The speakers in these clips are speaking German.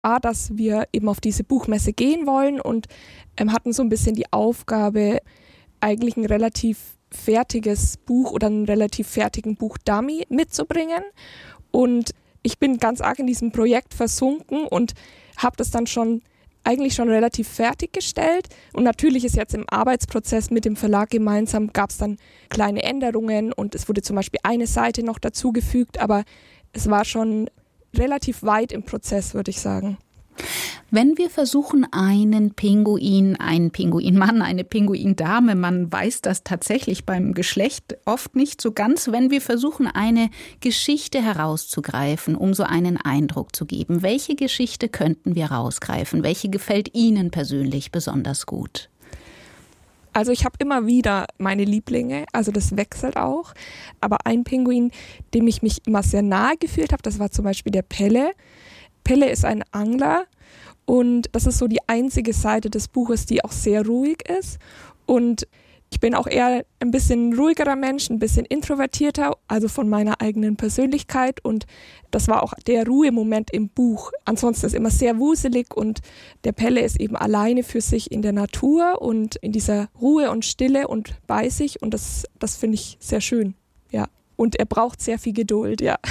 dass wir eben auf diese Buchmesse gehen wollen und hatten so ein bisschen die Aufgabe, eigentlich ein relativ fertiges Buch oder einen relativ fertigen Buchdummy mitzubringen. Und ich bin ganz arg in diesem Projekt versunken und habe das dann eigentlich schon relativ fertiggestellt. Und natürlich ist jetzt im Arbeitsprozess mit dem Verlag gemeinsam, gab es dann kleine Änderungen und es wurde zum Beispiel eine Seite noch dazugefügt, aber es war schon relativ weit im Prozess, würde ich sagen. Wenn wir versuchen, einen Pinguinmann, eine Pinguindame, man weiß das tatsächlich beim Geschlecht oft nicht so ganz, wenn wir versuchen, eine Geschichte herauszugreifen, um so einen Eindruck zu geben, welche Geschichte könnten wir rausgreifen? Welche gefällt Ihnen persönlich besonders gut? Also ich habe immer wieder meine Lieblinge, also das wechselt auch. Aber ein Pinguin, dem ich mich immer sehr nahe gefühlt habe, das war zum Beispiel der Pelle. Pelle ist ein Angler und das ist so die einzige Seite des Buches, die auch sehr ruhig ist. Und ich bin auch eher ein bisschen ruhigerer Mensch, ein bisschen introvertierter, also von meiner eigenen Persönlichkeit. Und das war auch der Ruhemoment im Buch. Ansonsten ist es immer sehr wuselig und der Pelle ist eben alleine für sich in der Natur und in dieser Ruhe und Stille und bei sich. Und das finde ich sehr schön, ja. Und er braucht sehr viel Geduld, ja.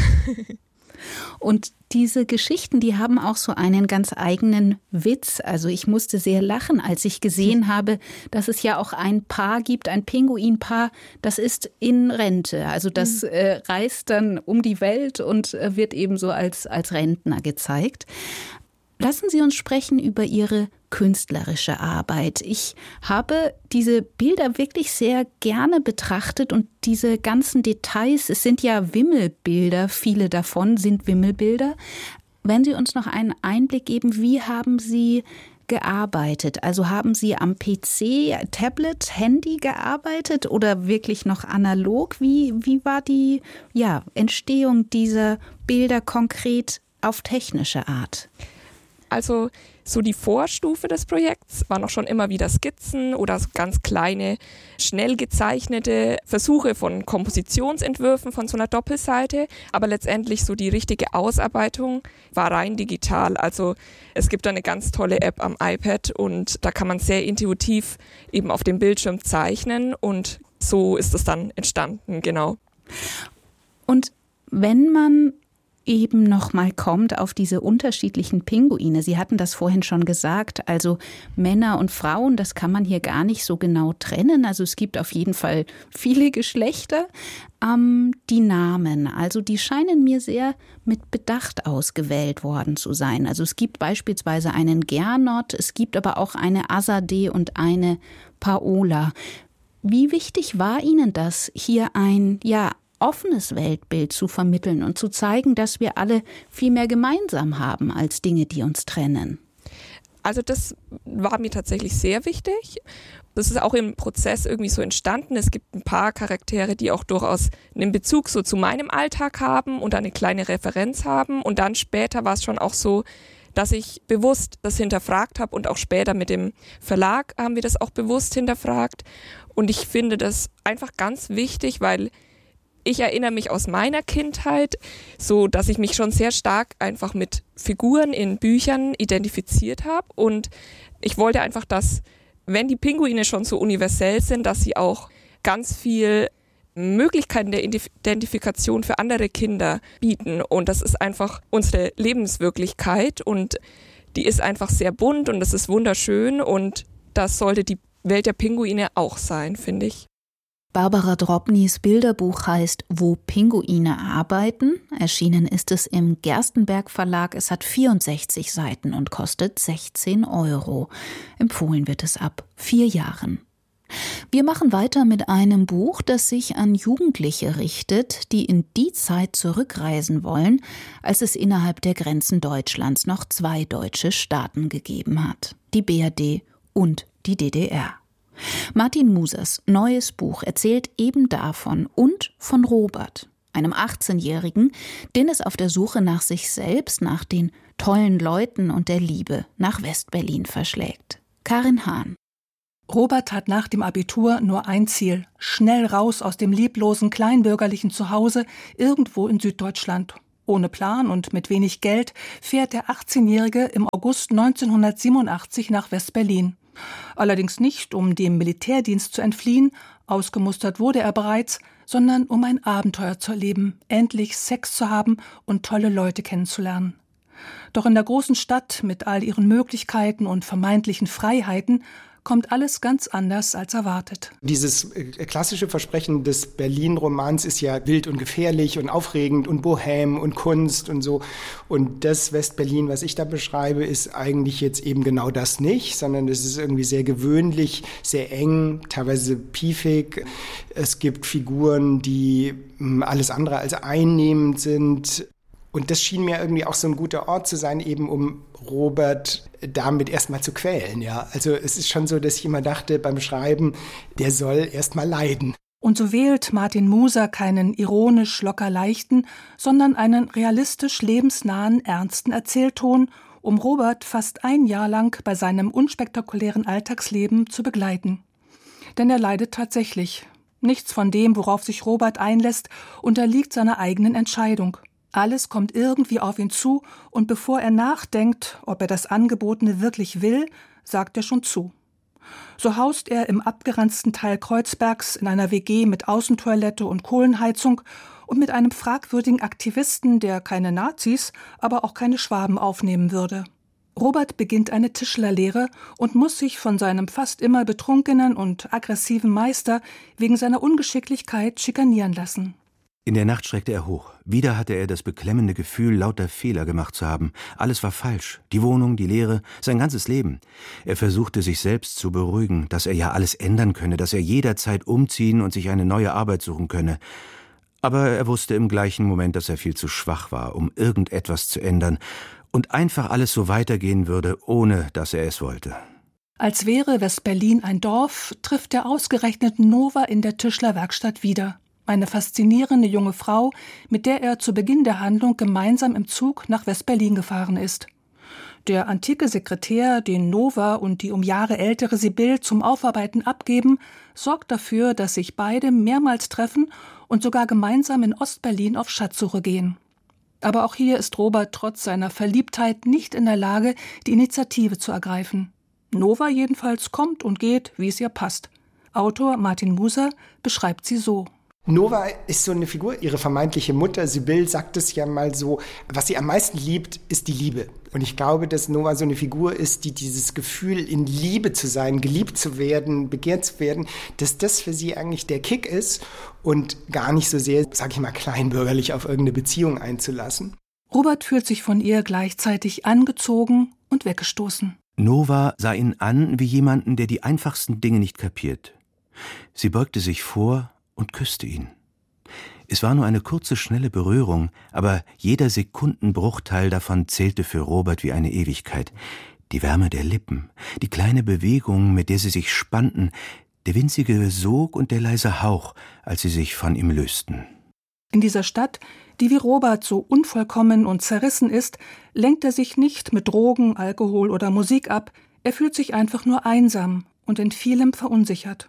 Und diese Geschichten, die haben auch so einen ganz eigenen Witz. Also ich musste sehr lachen, als ich gesehen habe, dass es ja auch ein Paar gibt, ein Pinguinpaar, das ist in Rente. Also das reist dann um die Welt und wird eben so als Rentner gezeigt. Lassen Sie uns sprechen über Ihre künstlerische Arbeit. Ich habe diese Bilder wirklich sehr gerne betrachtet und diese ganzen Details, es sind ja Wimmelbilder, viele davon sind Wimmelbilder. Wenn Sie uns noch einen Einblick geben, wie haben Sie gearbeitet? Also haben Sie am PC, Tablet, Handy gearbeitet oder wirklich noch analog? Wie war die Entstehung dieser Bilder konkret auf technische Art? Also so die Vorstufe des Projekts waren auch schon immer wieder Skizzen oder so ganz kleine, schnell gezeichnete Versuche von Kompositionsentwürfen von so einer Doppelseite. Aber letztendlich so die richtige Ausarbeitung war rein digital. Also es gibt da eine ganz tolle App am iPad und da kann man sehr intuitiv eben auf dem Bildschirm zeichnen und so ist es dann entstanden, genau. Und wenn man eben noch mal kommt auf diese unterschiedlichen Pinguine. Sie hatten das vorhin schon gesagt, also Männer und Frauen, das kann man hier gar nicht so genau trennen. Also es gibt auf jeden Fall viele Geschlechter. Die Namen, also die scheinen mir sehr mit Bedacht ausgewählt worden zu sein. Also es gibt beispielsweise einen Gernot, es gibt aber auch eine Azadeh und eine Paola. Wie wichtig war Ihnen das, hier ein offenes Weltbild zu vermitteln und zu zeigen, dass wir alle viel mehr gemeinsam haben als Dinge, die uns trennen? Also das war mir tatsächlich sehr wichtig. Das ist auch im Prozess irgendwie so entstanden. Es gibt ein paar Charaktere, die auch durchaus einen Bezug so zu meinem Alltag haben und eine kleine Referenz haben. Und dann später war es schon auch so, dass ich bewusst das hinterfragt habe und auch später mit dem Verlag haben wir das auch bewusst hinterfragt. Und ich finde das einfach ganz wichtig, weil ich erinnere mich aus meiner Kindheit, so dass ich mich schon sehr stark einfach mit Figuren in Büchern identifiziert habe. Und ich wollte einfach, dass, wenn die Pinguine schon so universell sind, dass sie auch ganz viel Möglichkeiten der Identifikation für andere Kinder bieten. Und das ist einfach unsere Lebenswirklichkeit und die ist einfach sehr bunt und das ist wunderschön und das sollte die Welt der Pinguine auch sein, finde ich. Barbara Drobnys Bilderbuch heißt »Wo Pinguine arbeiten«. Erschienen ist es im Gerstenberg Verlag. Es hat 64 Seiten und kostet 16 €. Empfohlen wird es ab 4 Jahren. Wir machen weiter mit einem Buch, das sich an Jugendliche richtet, die in die Zeit zurückreisen wollen, als es innerhalb der Grenzen Deutschlands noch 2 deutsche Staaten gegeben hat: die BRD und die DDR. Martin Musers neues Buch erzählt eben davon und von Robert, einem 18-Jährigen, den es auf der Suche nach sich selbst, nach den tollen Leuten und der Liebe nach Westberlin verschlägt. Karin Hahn. Robert hat nach dem Abitur nur ein Ziel: schnell raus aus dem lieblosen, kleinbürgerlichen Zuhause irgendwo in Süddeutschland Ohne Plan und mit wenig Geld fährt der 18-Jährige im August 1987 nach West-Berlin. Allerdings nicht, um dem Militärdienst zu entfliehen, ausgemustert wurde er bereits, sondern um ein Abenteuer zu erleben, endlich Sex zu haben und tolle Leute kennenzulernen. Doch in der großen Stadt mit all ihren Möglichkeiten und vermeintlichen Freiheiten kommt alles ganz anders als erwartet. Dieses klassische Versprechen des Berlin-Romans ist ja wild und gefährlich und aufregend und Bohème und Kunst und so. Und das West-Berlin, was ich da beschreibe, ist eigentlich jetzt eben genau das nicht, sondern es ist irgendwie sehr gewöhnlich, sehr eng, teilweise piefig. Es gibt Figuren, die alles andere als einnehmend sind. Und das schien mir irgendwie auch so ein guter Ort zu sein, eben um Robert damit erstmal zu quälen. Ja, also es ist schon so, dass ich immer dachte beim Schreiben, der soll erstmal leiden. Und so wählt Martin Muser keinen ironisch locker leichten, sondern einen realistisch lebensnahen, ernsten Erzählton, um Robert fast ein Jahr lang bei seinem unspektakulären Alltagsleben zu begleiten. Denn er leidet tatsächlich. Nichts von dem, worauf sich Robert einlässt, unterliegt seiner eigenen Entscheidung. Alles kommt irgendwie auf ihn zu und bevor er nachdenkt, ob er das Angebotene wirklich will, sagt er schon zu. So haust er im abgeranzten Teil Kreuzbergs in einer WG mit Außentoilette und Kohlenheizung und mit einem fragwürdigen Aktivisten, der keine Nazis, aber auch keine Schwaben aufnehmen würde. Robert beginnt eine Tischlerlehre und muss sich von seinem fast immer betrunkenen und aggressiven Meister wegen seiner Ungeschicklichkeit schikanieren lassen. In der Nacht schreckte er hoch. Wieder hatte er das beklemmende Gefühl, lauter Fehler gemacht zu haben. Alles war falsch. Die Wohnung, die Lehre, sein ganzes Leben. Er versuchte sich selbst zu beruhigen, dass er ja alles ändern könne, dass er jederzeit umziehen und sich eine neue Arbeit suchen könne. Aber er wusste im gleichen Moment, dass er viel zu schwach war, um irgendetwas zu ändern und einfach alles so weitergehen würde, ohne dass er es wollte. Als wäre West-Berlin ein Dorf, trifft er ausgerechnet Nova in der Tischlerwerkstatt wieder. Eine faszinierende junge Frau, mit der er zu Beginn der Handlung gemeinsam im Zug nach West-Berlin gefahren ist. Der antike Sekretär, den Nova und die um Jahre ältere Sibylle zum Aufarbeiten abgeben, sorgt dafür, dass sich beide mehrmals treffen und sogar gemeinsam in Ostberlin auf Schatzsuche gehen. Aber auch hier ist Robert trotz seiner Verliebtheit nicht in der Lage, die Initiative zu ergreifen. Nova jedenfalls kommt und geht, wie es ihr passt. Autor Martin Muser beschreibt sie so. Nova ist so eine Figur, ihre vermeintliche Mutter, Sibylle, sagt es ja mal so, was sie am meisten liebt, ist die Liebe. Und ich glaube, dass Nova so eine Figur ist, die dieses Gefühl, in Liebe zu sein, geliebt zu werden, begehrt zu werden, dass das für sie eigentlich der Kick ist und gar nicht so sehr, sag ich mal, kleinbürgerlich auf irgendeine Beziehung einzulassen. Robert fühlt sich von ihr gleichzeitig angezogen und weggestoßen. Nova sah ihn an wie jemanden, der die einfachsten Dinge nicht kapiert. Sie beugte sich vor und küsste ihn. Es war nur eine kurze, schnelle Berührung, aber jeder Sekundenbruchteil davon zählte für Robert wie eine Ewigkeit. Die Wärme der Lippen, die kleine Bewegung, mit der sie sich spannten, der winzige Sog und der leise Hauch, als sie sich von ihm lösten. In dieser Stadt, die wie Robert so unvollkommen und zerrissen ist, lenkt er sich nicht mit Drogen, Alkohol oder Musik ab, er fühlt sich einfach nur einsam und in vielem verunsichert.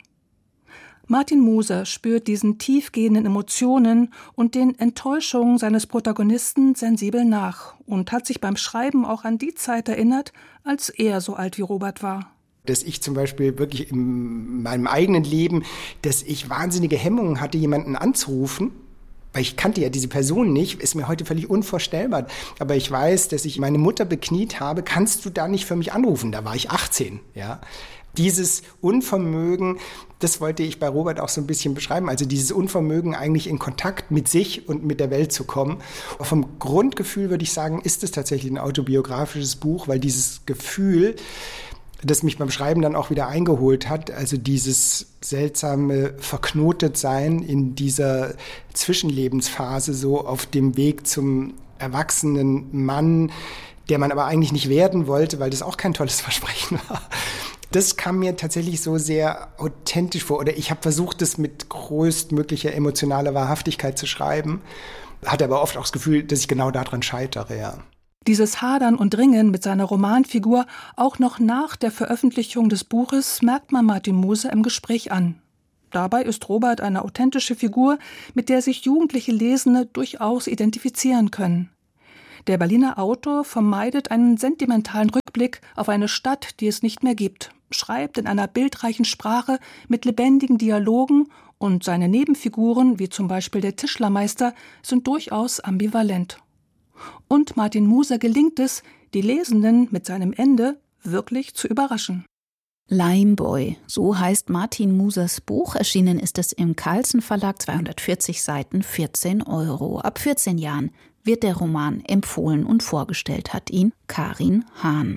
Martin Muser spürt diesen tiefgehenden Emotionen und den Enttäuschungen seines Protagonisten sensibel nach und hat sich beim Schreiben auch an die Zeit erinnert, als er so alt wie Robert war. Dass ich zum Beispiel wirklich in meinem eigenen Leben, dass ich wahnsinnige Hemmungen hatte, jemanden anzurufen, weil ich kannte ja diese Person nicht, ist mir heute völlig unvorstellbar. Aber ich weiß, dass ich meine Mutter bekniet habe, kannst du da nicht für mich anrufen? Da war ich 18, ja. Dieses Unvermögen, das wollte ich bei Robert auch so ein bisschen beschreiben, also dieses Unvermögen, eigentlich in Kontakt mit sich und mit der Welt zu kommen. Vom Grundgefühl würde ich sagen, ist es tatsächlich ein autobiografisches Buch, weil dieses Gefühl, das mich beim Schreiben dann auch wieder eingeholt hat, also dieses seltsame Verknotetsein in dieser Zwischenlebensphase, so auf dem Weg zum erwachsenen Mann, der man aber eigentlich nicht werden wollte, weil das auch kein tolles Versprechen war. Das kam mir tatsächlich so sehr authentisch vor. Oder ich habe versucht, das mit größtmöglicher emotionaler Wahrhaftigkeit zu schreiben, hatte aber oft auch das Gefühl, dass ich genau daran scheitere, ja. Dieses Hadern und Ringen mit seiner Romanfigur, auch noch nach der Veröffentlichung des Buches, merkt man Martin Muser im Gespräch an. Dabei ist Robert eine authentische Figur, mit der sich jugendliche Lesende durchaus identifizieren können. Der Berliner Autor vermeidet einen sentimentalen Rückblick auf eine Stadt, die es nicht mehr gibt, schreibt in einer bildreichen Sprache mit lebendigen Dialogen und seine Nebenfiguren, wie zum Beispiel der Tischlermeister, sind durchaus ambivalent. Und Martin Muser gelingt es, die Lesenden mit seinem Ende wirklich zu überraschen. Limeboy, so heißt Martin Musers Buch. Erschienen ist es im Carlsen Verlag, 240 Seiten, 14 €. Ab 14 Jahren wird der Roman empfohlen und vorgestellt hat ihn Karin Hahn.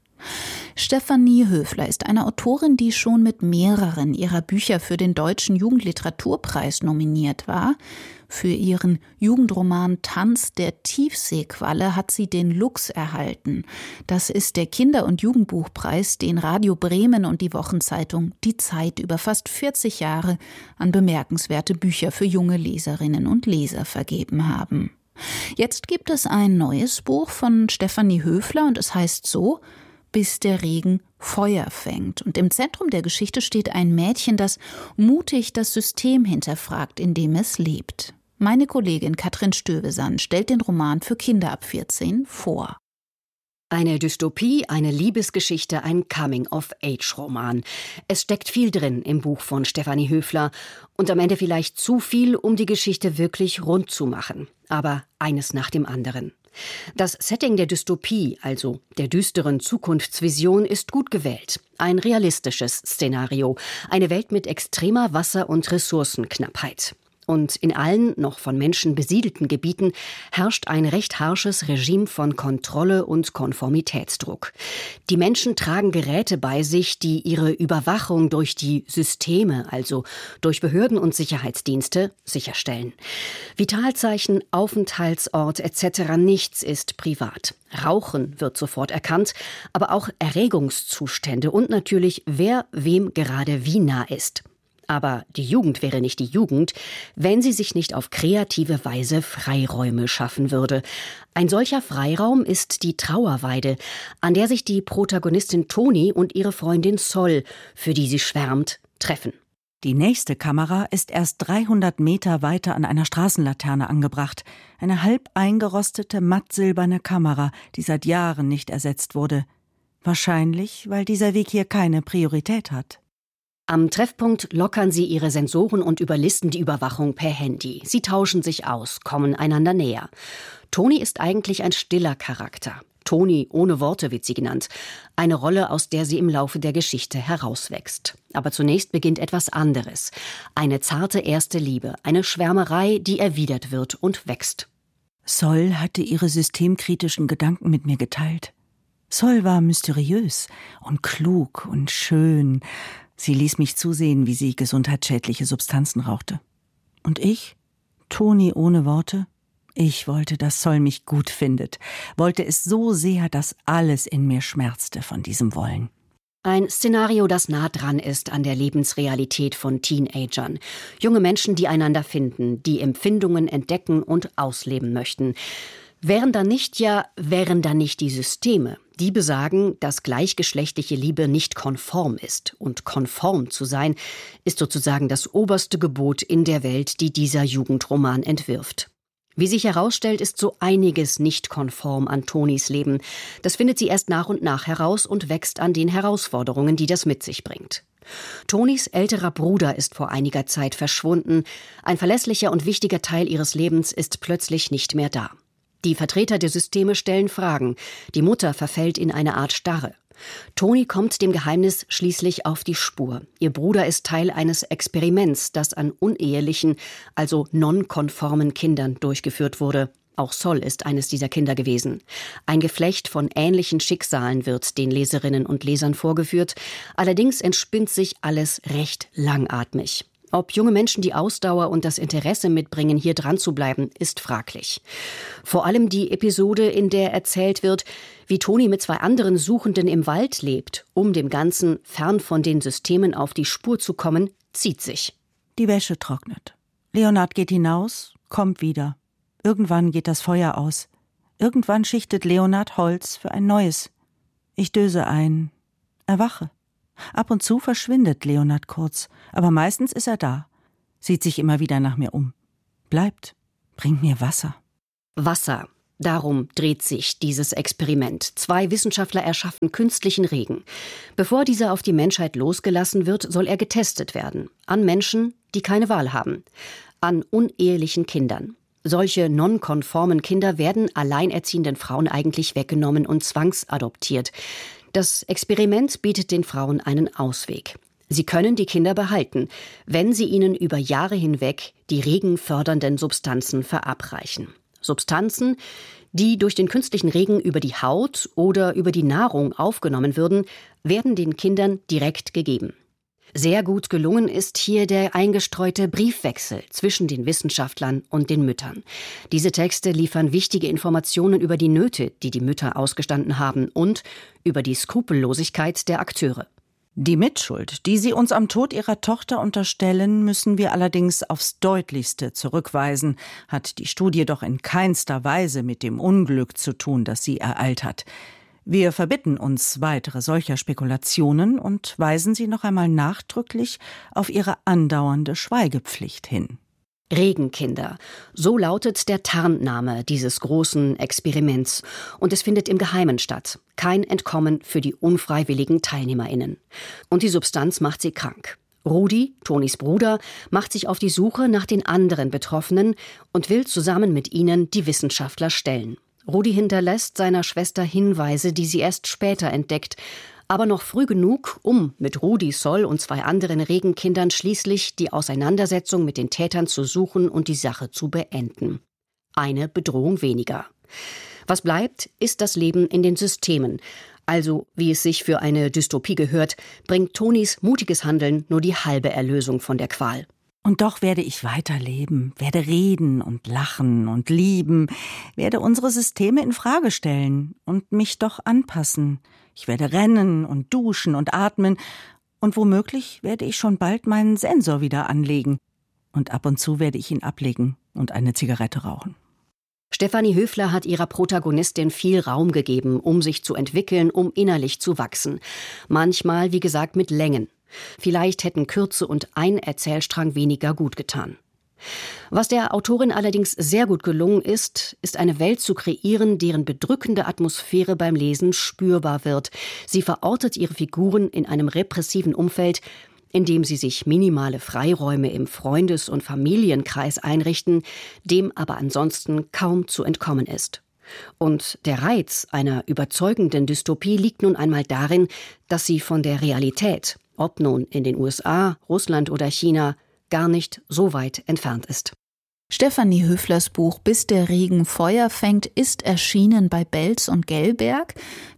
Stefanie Höfler ist eine Autorin, die schon mit mehreren ihrer Bücher für den Deutschen Jugendliteraturpreis nominiert war. Für ihren Jugendroman Tanz der Tiefseequalle hat sie den Lux erhalten. Das ist der Kinder- und Jugendbuchpreis, den Radio Bremen und die Wochenzeitung Die Zeit über fast 40 Jahre an bemerkenswerte Bücher für junge Leserinnen und Leser vergeben haben. Jetzt gibt es ein neues Buch von Stefanie Höfler und es heißt so: Bis der Regen Feuer fängt. Und im Zentrum der Geschichte steht ein Mädchen, das mutig das System hinterfragt, in dem es lebt. Meine Kollegin Katrin Stövesand stellt den Roman für Kinder ab 14 vor. Eine Dystopie, eine Liebesgeschichte, ein Coming-of-Age-Roman. Es steckt viel drin im Buch von Stefanie Höfler und am Ende vielleicht zu viel, um die Geschichte wirklich rund zu machen. Aber eines nach dem anderen. Das Setting der Dystopie, also der düsteren Zukunftsvision, ist gut gewählt. Ein realistisches Szenario, eine Welt mit extremer Wasser- und Ressourcenknappheit. Und in allen noch von Menschen besiedelten Gebieten herrscht ein recht harsches Regime von Kontrolle und Konformitätsdruck. Die Menschen tragen Geräte bei sich, die ihre Überwachung durch die Systeme, also durch Behörden und Sicherheitsdienste, sicherstellen. Vitalzeichen, Aufenthaltsort etc. nichts ist privat. Rauchen wird sofort erkannt, aber auch Erregungszustände und natürlich, wer wem gerade wie nah ist. Aber die Jugend wäre nicht die Jugend, wenn sie sich nicht auf kreative Weise Freiräume schaffen würde. Ein solcher Freiraum ist die Trauerweide, an der sich die Protagonistin Toni und ihre Freundin Sol, für die sie schwärmt, treffen. Die nächste Kamera ist erst 300 Meter weiter an einer Straßenlaterne angebracht. Eine halb eingerostete, mattsilberne Kamera, die seit Jahren nicht ersetzt wurde. Wahrscheinlich, weil dieser Weg hier keine Priorität hat. Am Treffpunkt lockern sie ihre Sensoren und überlisten die Überwachung per Handy. Sie tauschen sich aus, kommen einander näher. Toni ist eigentlich ein stiller Charakter. Toni ohne Worte wird sie genannt. Eine Rolle, aus der sie im Laufe der Geschichte herauswächst. Aber zunächst beginnt etwas anderes. Eine zarte erste Liebe, eine Schwärmerei, die erwidert wird und wächst. Sol hatte ihre systemkritischen Gedanken mit mir geteilt. Sol war mysteriös und klug und schön. Sie ließ mich zusehen, wie sie gesundheitsschädliche Substanzen rauchte. Und ich, Toni ohne Worte, ich wollte, dass Sol mich gut findet, wollte es so sehr, dass alles in mir schmerzte von diesem Wollen. Ein Szenario, das nah dran ist an der Lebensrealität von Teenagern. Junge Menschen, die einander finden, die Empfindungen entdecken und ausleben möchten. Wären da nicht die Systeme, die besagen, dass gleichgeschlechtliche Liebe nicht konform ist. Und konform zu sein, ist sozusagen das oberste Gebot in der Welt, die dieser Jugendroman entwirft. Wie sich herausstellt, ist so einiges nicht konform an Tonis Leben. Das findet sie erst nach und nach heraus und wächst an den Herausforderungen, die das mit sich bringt. Tonis älterer Bruder ist vor einiger Zeit verschwunden. Ein verlässlicher und wichtiger Teil ihres Lebens ist plötzlich nicht mehr da. Die Vertreter der Systeme stellen Fragen. Die Mutter verfällt in eine Art Starre. Toni kommt dem Geheimnis schließlich auf die Spur. Ihr Bruder ist Teil eines Experiments, das an unehelichen, also nonkonformen Kindern durchgeführt wurde. Auch Sol ist eines dieser Kinder gewesen. Ein Geflecht von ähnlichen Schicksalen wird den Leserinnen und Lesern vorgeführt. Allerdings entspinnt sich alles recht langatmig. Ob junge Menschen die Ausdauer und das Interesse mitbringen, hier dran zu bleiben, ist fraglich. Vor allem die Episode, in der erzählt wird, wie Toni mit 2 anderen Suchenden im Wald lebt, um dem Ganzen fern von den Systemen auf die Spur zu kommen, zieht sich. Die Wäsche trocknet. Leonard geht hinaus, kommt wieder. Irgendwann geht das Feuer aus. Irgendwann schichtet Leonard Holz für ein neues. Ich döse ein, erwache. Ab und zu verschwindet Leonhard kurz, aber meistens ist er da, sieht sich immer wieder nach mir um, bleibt, bringt mir Wasser. Wasser. Darum dreht sich dieses Experiment. 2 Wissenschaftler erschaffen künstlichen Regen. Bevor dieser auf die Menschheit losgelassen wird, soll er getestet werden. An Menschen, die keine Wahl haben. An unehelichen Kindern. Solche nonkonformen Kinder werden alleinerziehenden Frauen eigentlich weggenommen und zwangsadoptiert. Das Experiment bietet den Frauen einen Ausweg. Sie können die Kinder behalten, wenn sie ihnen über Jahre hinweg die regenfördernden Substanzen verabreichen. Substanzen, die durch den künstlichen Regen über die Haut oder über die Nahrung aufgenommen würden, werden den Kindern direkt gegeben. Sehr gut gelungen ist hier der eingestreute Briefwechsel zwischen den Wissenschaftlern und den Müttern. Diese Texte liefern wichtige Informationen über die Nöte, die die Mütter ausgestanden haben, und über die Skrupellosigkeit der Akteure. Die Mitschuld, die sie uns am Tod ihrer Tochter unterstellen, müssen wir allerdings aufs Deutlichste zurückweisen, hat die Studie doch in keinster Weise mit dem Unglück zu tun, das sie ereilt hat. Wir verbitten uns weitere solcher Spekulationen und weisen sie noch einmal nachdrücklich auf ihre andauernde Schweigepflicht hin. Regenkinder. So lautet der Tarnname dieses großen Experiments. Und es findet im Geheimen statt. Kein Entkommen für die unfreiwilligen TeilnehmerInnen. Und die Substanz macht sie krank. Rudi, Tonis Bruder, macht sich auf die Suche nach den anderen Betroffenen und will zusammen mit ihnen die Wissenschaftler stellen. Rudi hinterlässt seiner Schwester Hinweise, die sie erst später entdeckt, aber noch früh genug, um mit Rudi Soll und 2 anderen Regenkindern schließlich die Auseinandersetzung mit den Tätern zu suchen und die Sache zu beenden. Eine Bedrohung weniger. Was bleibt, ist das Leben in den Systemen. Also, wie es sich für eine Dystopie gehört, bringt Tonis mutiges Handeln nur die halbe Erlösung von der Qual. Und doch werde ich weiterleben, werde reden und lachen und lieben, werde unsere Systeme in Frage stellen und mich doch anpassen. Ich werde rennen und duschen und atmen und womöglich werde ich schon bald meinen Sensor wieder anlegen. Und ab und zu werde ich ihn ablegen und eine Zigarette rauchen. Stefanie Höfler hat ihrer Protagonistin viel Raum gegeben, um sich zu entwickeln, um innerlich zu wachsen. Manchmal, wie gesagt, mit Längen. Vielleicht hätten Kürze und ein Erzählstrang weniger gut getan. Was der Autorin allerdings sehr gut gelungen ist, ist eine Welt zu kreieren, deren bedrückende Atmosphäre beim Lesen spürbar wird. Sie verortet ihre Figuren in einem repressiven Umfeld, in dem sie sich minimale Freiräume im Freundes- und Familienkreis einrichten, dem aber ansonsten kaum zu entkommen ist. Und der Reiz einer überzeugenden Dystopie liegt nun einmal darin, dass sie von der Realität, ob nun in den USA, Russland oder China, gar nicht so weit entfernt ist. Stefanie Höflers Buch Bis der Regen Feuer fängt ist erschienen bei Belz und Gelberg.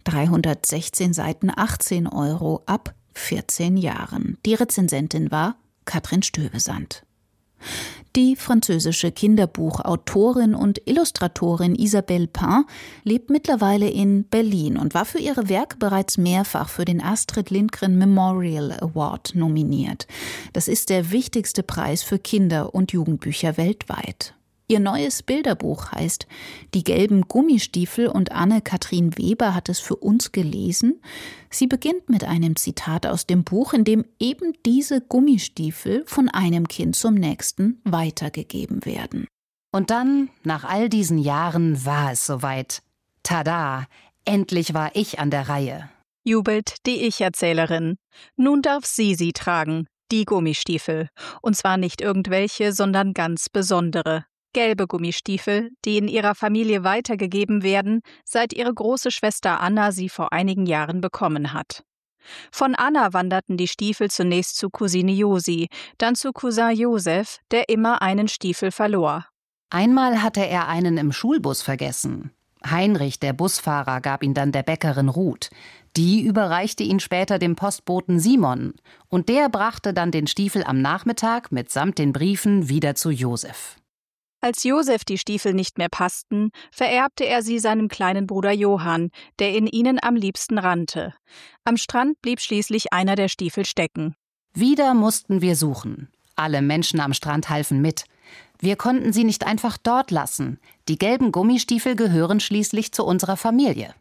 316 Seiten, 18 € ab 14 Jahren. Die Rezensentin war Katrin Stöbesand. Die französische Kinderbuchautorin und Illustratorin Isabelle Pain lebt mittlerweile in Berlin und war für ihre Werke bereits mehrfach für den Astrid Lindgren Memorial Award nominiert. Das ist der wichtigste Preis für Kinder- und Jugendbücher weltweit. Ihr neues Bilderbuch heißt »Die gelben Gummistiefel« und Anne-Kathrin Weber hat es für uns gelesen. Sie beginnt mit einem Zitat aus dem Buch, in dem eben diese Gummistiefel von einem Kind zum nächsten weitergegeben werden. Und dann, nach all diesen Jahren, war es soweit. Tada! Endlich war ich an der Reihe. Jubelt die Ich-Erzählerin. Nun darf sie tragen, die Gummistiefel. Und zwar nicht irgendwelche, sondern ganz besondere. Gelbe Gummistiefel, die in ihrer Familie weitergegeben werden, seit ihre große Schwester Anna sie vor einigen Jahren bekommen hat. Von Anna wanderten die Stiefel zunächst zu Cousine Josi, dann zu Cousin Josef, der immer einen Stiefel verlor. Einmal hatte er einen im Schulbus vergessen. Heinrich, der Busfahrer, gab ihn dann der Bäckerin Ruth. Die überreichte ihn später dem Postboten Simon. Und der brachte dann den Stiefel am Nachmittag mitsamt den Briefen wieder zu Josef. Als Josef die Stiefel nicht mehr passten, vererbte er sie seinem kleinen Bruder Johann, der in ihnen am liebsten rannte. Am Strand blieb schließlich einer der Stiefel stecken. Wieder mussten wir suchen. Alle Menschen am Strand halfen mit. Wir konnten sie nicht einfach dort lassen. Die gelben Gummistiefel gehören schließlich zu unserer Familie.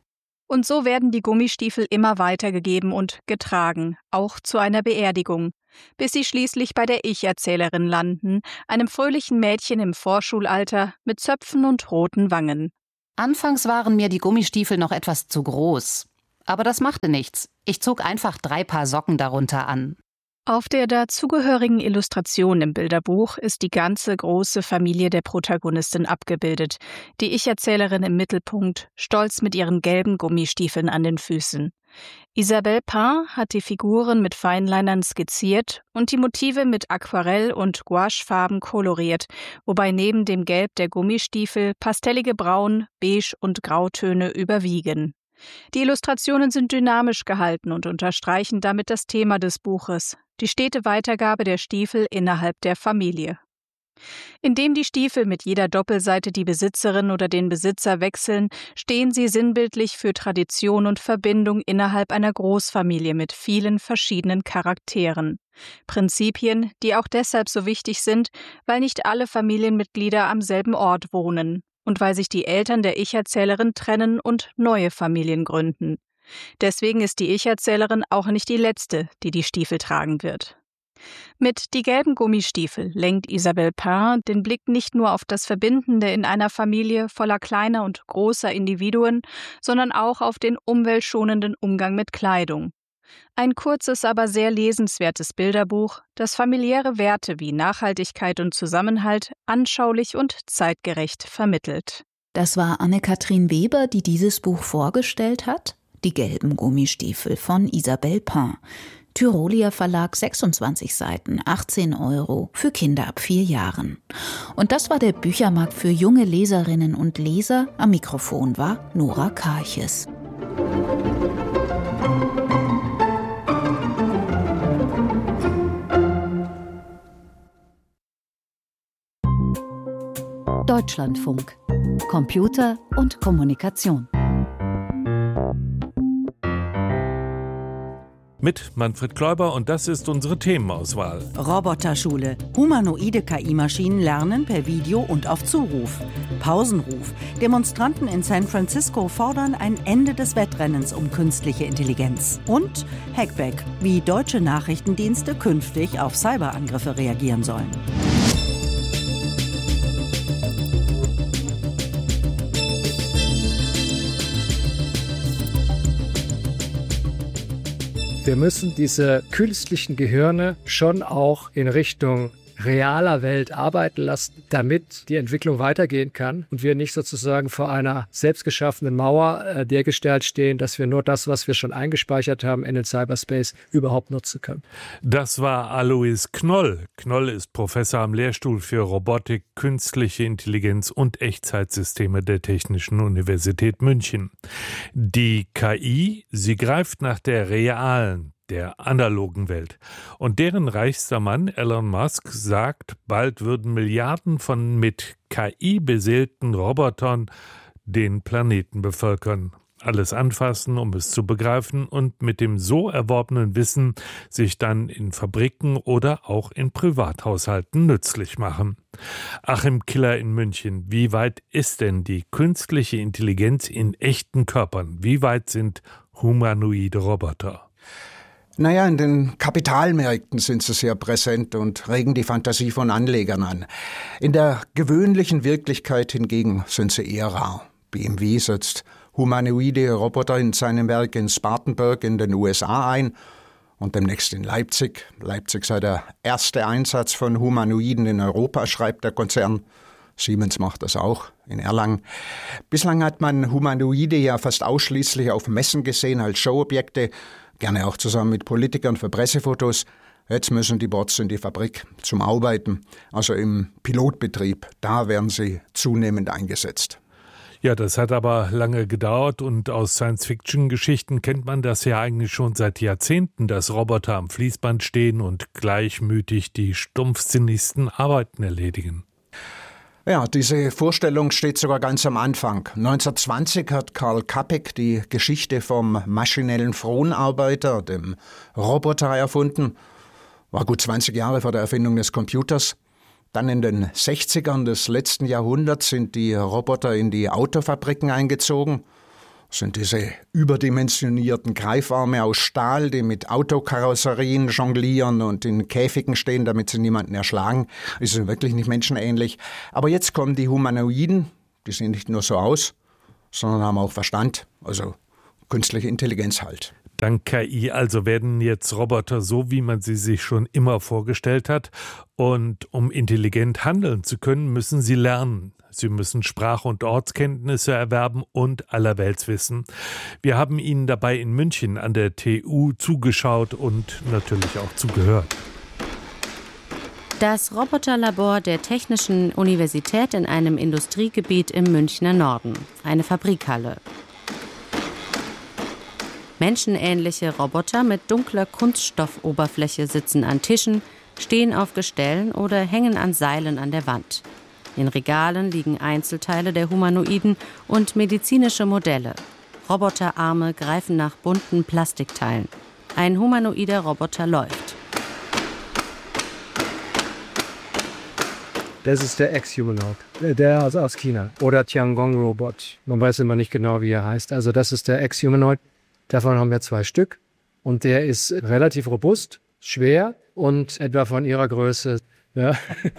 Und so werden die Gummistiefel immer weitergegeben und getragen, auch zu einer Beerdigung, bis sie schließlich bei der Ich-Erzählerin landen, einem fröhlichen Mädchen im Vorschulalter mit Zöpfen und roten Wangen. Anfangs waren mir die Gummistiefel noch etwas zu groß. Aber das machte nichts. Ich zog einfach 3 Paar Socken darunter an. Auf der dazugehörigen Illustration im Bilderbuch ist die ganze große Familie der Protagonistin abgebildet, die Ich-Erzählerin im Mittelpunkt, stolz mit ihren gelben Gummistiefeln an den Füßen. Isabelle Pin hat die Figuren mit Feinlinern skizziert und die Motive mit Aquarell- und Gouachefarben koloriert, wobei neben dem Gelb der Gummistiefel pastellige Braun-, Beige- und Grautöne überwiegen. Die Illustrationen sind dynamisch gehalten und unterstreichen damit das Thema des Buches, die stete Weitergabe der Stiefel innerhalb der Familie. Indem die Stiefel mit jeder Doppelseite die Besitzerin oder den Besitzer wechseln, stehen sie sinnbildlich für Tradition und Verbindung innerhalb einer Großfamilie mit vielen verschiedenen Charakteren. Prinzipien, die auch deshalb so wichtig sind, weil nicht alle Familienmitglieder am selben Ort wohnen und weil sich die Eltern der Ich-Erzählerin trennen und neue Familien gründen. Deswegen ist die Ich-Erzählerin auch nicht die Letzte, die die Stiefel tragen wird. Mit Die gelben Gummistiefel lenkt Isabelle Pin den Blick nicht nur auf das Verbindende in einer Familie voller kleiner und großer Individuen, sondern auch auf den umweltschonenden Umgang mit Kleidung. Ein kurzes, aber sehr lesenswertes Bilderbuch, das familiäre Werte wie Nachhaltigkeit und Zusammenhalt anschaulich und zeitgerecht vermittelt. Das war Anne-Kathrin Weber, die dieses Buch vorgestellt hat. Die gelben Gummistiefel von Isabelle Pin. Tyrolia Verlag, 26 Seiten, 18 € für Kinder ab 4 Jahren. Und das war der Büchermarkt für junge Leserinnen und Leser. Am Mikrofon war Nora Karches. Deutschlandfunk. Computer und Kommunikation. Mit Manfred Kläuber, und das ist unsere Themenauswahl. Roboterschule. Humanoide KI-Maschinen lernen per Video und auf Zuruf. Pausenruf. Demonstranten in San Francisco fordern ein Ende des Wettrennens um künstliche Intelligenz. Und Hackback, wie deutsche Nachrichtendienste künftig auf Cyberangriffe reagieren sollen. Wir müssen diese künstlichen Gehirne schon auch in Richtung realer Welt arbeiten lassen, damit die Entwicklung weitergehen kann und wir nicht sozusagen vor einer selbstgeschaffenen Mauer dergestalt stehen, dass wir nur das, was wir schon eingespeichert haben in den Cyberspace, überhaupt nutzen können. Das war Alois Knoll. Knoll ist Professor am Lehrstuhl für Robotik, Künstliche Intelligenz und Echtzeitsysteme der Technischen Universität München. Die KI, sie greift nach der realen, der analogen Welt. Und deren reichster Mann, Elon Musk, sagt, bald würden Milliarden von mit KI beseelten Robotern den Planeten bevölkern. Alles anfassen, um es zu begreifen und mit dem so erworbenen Wissen sich dann in Fabriken oder auch in Privathaushalten nützlich machen. Achim Killer in München, wie weit ist denn die künstliche Intelligenz in echten Körpern? Wie weit sind humanoide Roboter? Naja, in den Kapitalmärkten sind sie sehr präsent und regen die Fantasie von Anlegern an. In der gewöhnlichen Wirklichkeit hingegen sind sie eher rar. BMW setzt humanoide Roboter in seinem Werk in Spartanburg in den USA ein und demnächst in Leipzig. Leipzig sei der erste Einsatz von Humanoiden in Europa, schreibt der Konzern. Siemens macht das auch in Erlangen. Bislang hat man Humanoide ja fast ausschließlich auf Messen gesehen als Showobjekte, gerne auch zusammen mit Politikern für Pressefotos. Jetzt müssen die Bots in die Fabrik zum Arbeiten, also im Pilotbetrieb. Da werden sie zunehmend eingesetzt. Ja, das hat aber lange gedauert und aus Science-Fiction-Geschichten kennt man das ja eigentlich schon seit Jahrzehnten, dass Roboter am Fließband stehen und gleichmütig die stumpfsinnigsten Arbeiten erledigen. Ja, diese Vorstellung steht sogar ganz am Anfang. 1920 hat Karl Kapek die Geschichte vom maschinellen Fronarbeiter, dem Roboter, erfunden. War gut 20 Jahre vor der Erfindung des Computers. Dann in den 60ern des letzten Jahrhunderts sind die Roboter in die Autofabriken eingezogen. sind diese überdimensionierten Greifarme aus Stahl, die mit Autokarosserien jonglieren und in Käfigen stehen, damit sie niemanden erschlagen. Das ist wirklich nicht menschenähnlich. Aber jetzt kommen die Humanoiden, die sehen nicht nur so aus, sondern haben auch Verstand, also künstliche Intelligenz halt. Dank KI also werden jetzt Roboter so, wie man sie sich schon immer vorgestellt hat. Und um intelligent handeln zu können, müssen sie lernen. Sie müssen Sprach- und Ortskenntnisse erwerben und Allerweltswissen. Wir haben Ihnen dabei in München an der TU zugeschaut und natürlich auch zugehört. Das Roboterlabor der Technischen Universität in einem Industriegebiet im Münchner Norden. Eine Fabrikhalle. Menschenähnliche Roboter mit dunkler Kunststoffoberfläche sitzen an Tischen, stehen auf Gestellen oder hängen an Seilen an der Wand. In Regalen liegen Einzelteile der Humanoiden und medizinische Modelle. Roboterarme greifen nach bunten Plastikteilen. Ein humanoider Roboter läuft. Das ist der Ex-Humanoid, der aus China. Oder Tiangong-Robot. Man weiß immer nicht genau, wie er heißt. Also das ist der Ex-Humanoid. Davon haben wir 2 Stück. Und der ist relativ robust, schwer und etwa von ihrer Größe. Ja.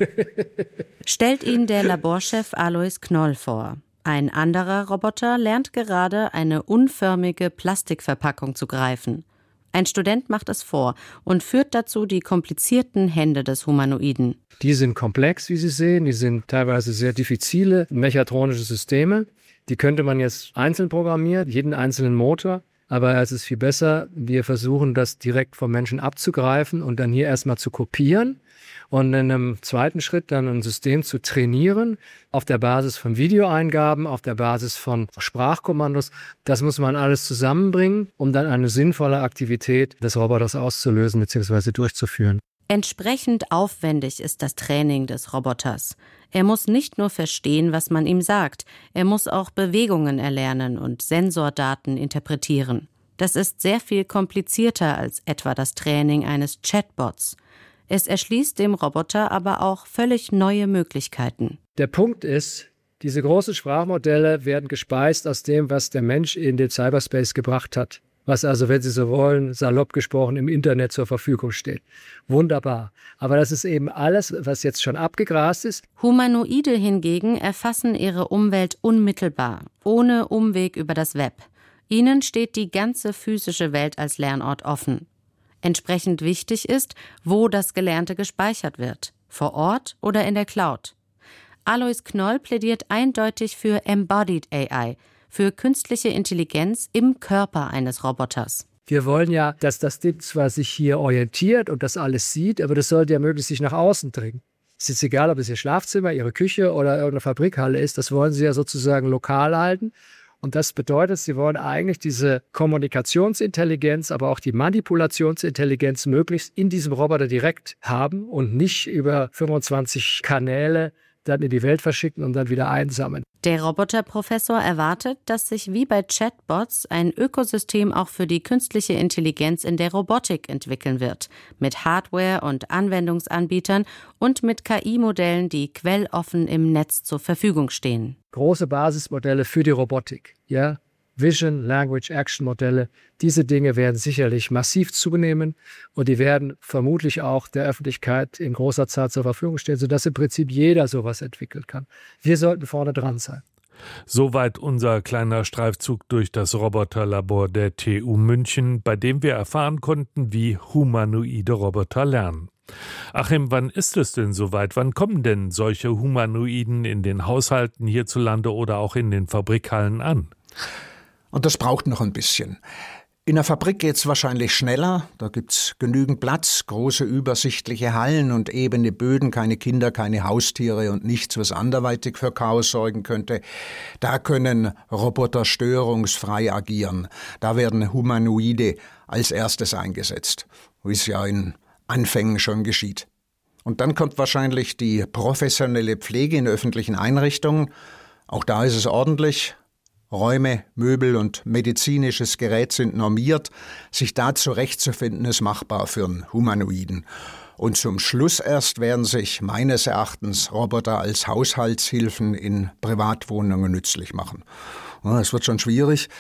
Stellt ihn der Laborchef Alois Knoll vor. Ein anderer Roboter lernt gerade, eine unförmige Plastikverpackung zu greifen. Ein Student macht es vor und führt dazu die komplizierten Hände des Humanoiden. Die sind komplex, wie Sie sehen. Die sind teilweise sehr diffizile mechatronische Systeme. Die könnte man jetzt einzeln programmieren, jeden einzelnen Motor. Aber es ist viel besser, wir versuchen das direkt vom Menschen abzugreifen und dann hier erstmal zu kopieren. Und in einem zweiten Schritt dann ein System zu trainieren, auf der Basis von Videoeingaben, auf der Basis von Sprachkommandos. Das muss man alles zusammenbringen, um dann eine sinnvolle Aktivität des Roboters auszulösen bzw. durchzuführen. Entsprechend aufwendig ist das Training des Roboters. Er muss nicht nur verstehen, was man ihm sagt, er muss auch Bewegungen erlernen und Sensordaten interpretieren. Das ist sehr viel komplizierter als etwa das Training eines Chatbots. Es erschließt dem Roboter aber auch völlig neue Möglichkeiten. Der Punkt ist, diese großen Sprachmodelle werden gespeist aus dem, was der Mensch in den Cyberspace gebracht hat. Was also, wenn Sie so wollen, salopp gesprochen, im Internet zur Verfügung steht. Wunderbar. Aber das ist eben alles, was jetzt schon abgegrast ist. Humanoide hingegen erfassen ihre Umwelt unmittelbar, ohne Umweg über das Web. Ihnen steht die ganze physische Welt als Lernort offen. Entsprechend wichtig ist, wo das Gelernte gespeichert wird, vor Ort oder in der Cloud. Alois Knoll plädiert eindeutig für Embodied AI, für künstliche Intelligenz im Körper eines Roboters. Wir wollen ja, dass das Ding zwar sich hier orientiert und das alles sieht, aber das sollte ja möglichst sich nach außen dringen. Es ist egal, ob es Ihr Schlafzimmer, Ihre Küche oder irgendeine Fabrikhalle ist, das wollen Sie ja sozusagen lokal halten. Und das bedeutet, Sie wollen eigentlich diese Kommunikationsintelligenz, aber auch die Manipulationsintelligenz möglichst in diesem Roboter direkt haben und nicht über 25 Kanäle dann in die Welt verschicken und dann wieder einsammeln. Der Roboterprofessor erwartet, dass sich wie bei Chatbots ein Ökosystem auch für die künstliche Intelligenz in der Robotik entwickeln wird. Mit Hardware und Anwendungsanbietern und mit KI-Modellen, die quelloffen im Netz zur Verfügung stehen. Große Basismodelle für die Robotik, ja. Vision, Language, Action Modelle, diese Dinge werden sicherlich massiv zunehmen und die werden vermutlich auch der Öffentlichkeit in großer Zahl zur Verfügung stehen, sodass im Prinzip jeder sowas entwickeln kann. Wir sollten vorne dran sein. Soweit unser kleiner Streifzug durch das Roboterlabor der TU München, bei dem wir erfahren konnten, wie humanoide Roboter lernen. Achim, wann ist es denn soweit? Wann kommen denn solche Humanoiden in den Haushalten hierzulande oder auch in den Fabrikhallen an? Und das braucht noch ein bisschen. In der Fabrik geht's wahrscheinlich schneller. Da gibt's genügend Platz, große übersichtliche Hallen und ebene Böden, keine Kinder, keine Haustiere und nichts, was anderweitig für Chaos sorgen könnte. Da können Roboter störungsfrei agieren. Da werden Humanoide als erstes eingesetzt, wie es ja in Anfängen schon geschieht. Und dann kommt wahrscheinlich die professionelle Pflege in öffentlichen Einrichtungen. Auch da ist es ordentlich. Räume, Möbel und medizinisches Gerät sind normiert. Sich da zurechtzufinden, ist machbar für einen Humanoiden. Und zum Schluss erst werden sich meines Erachtens Roboter als Haushaltshilfen in Privatwohnungen nützlich machen. Es wird schon schwierig,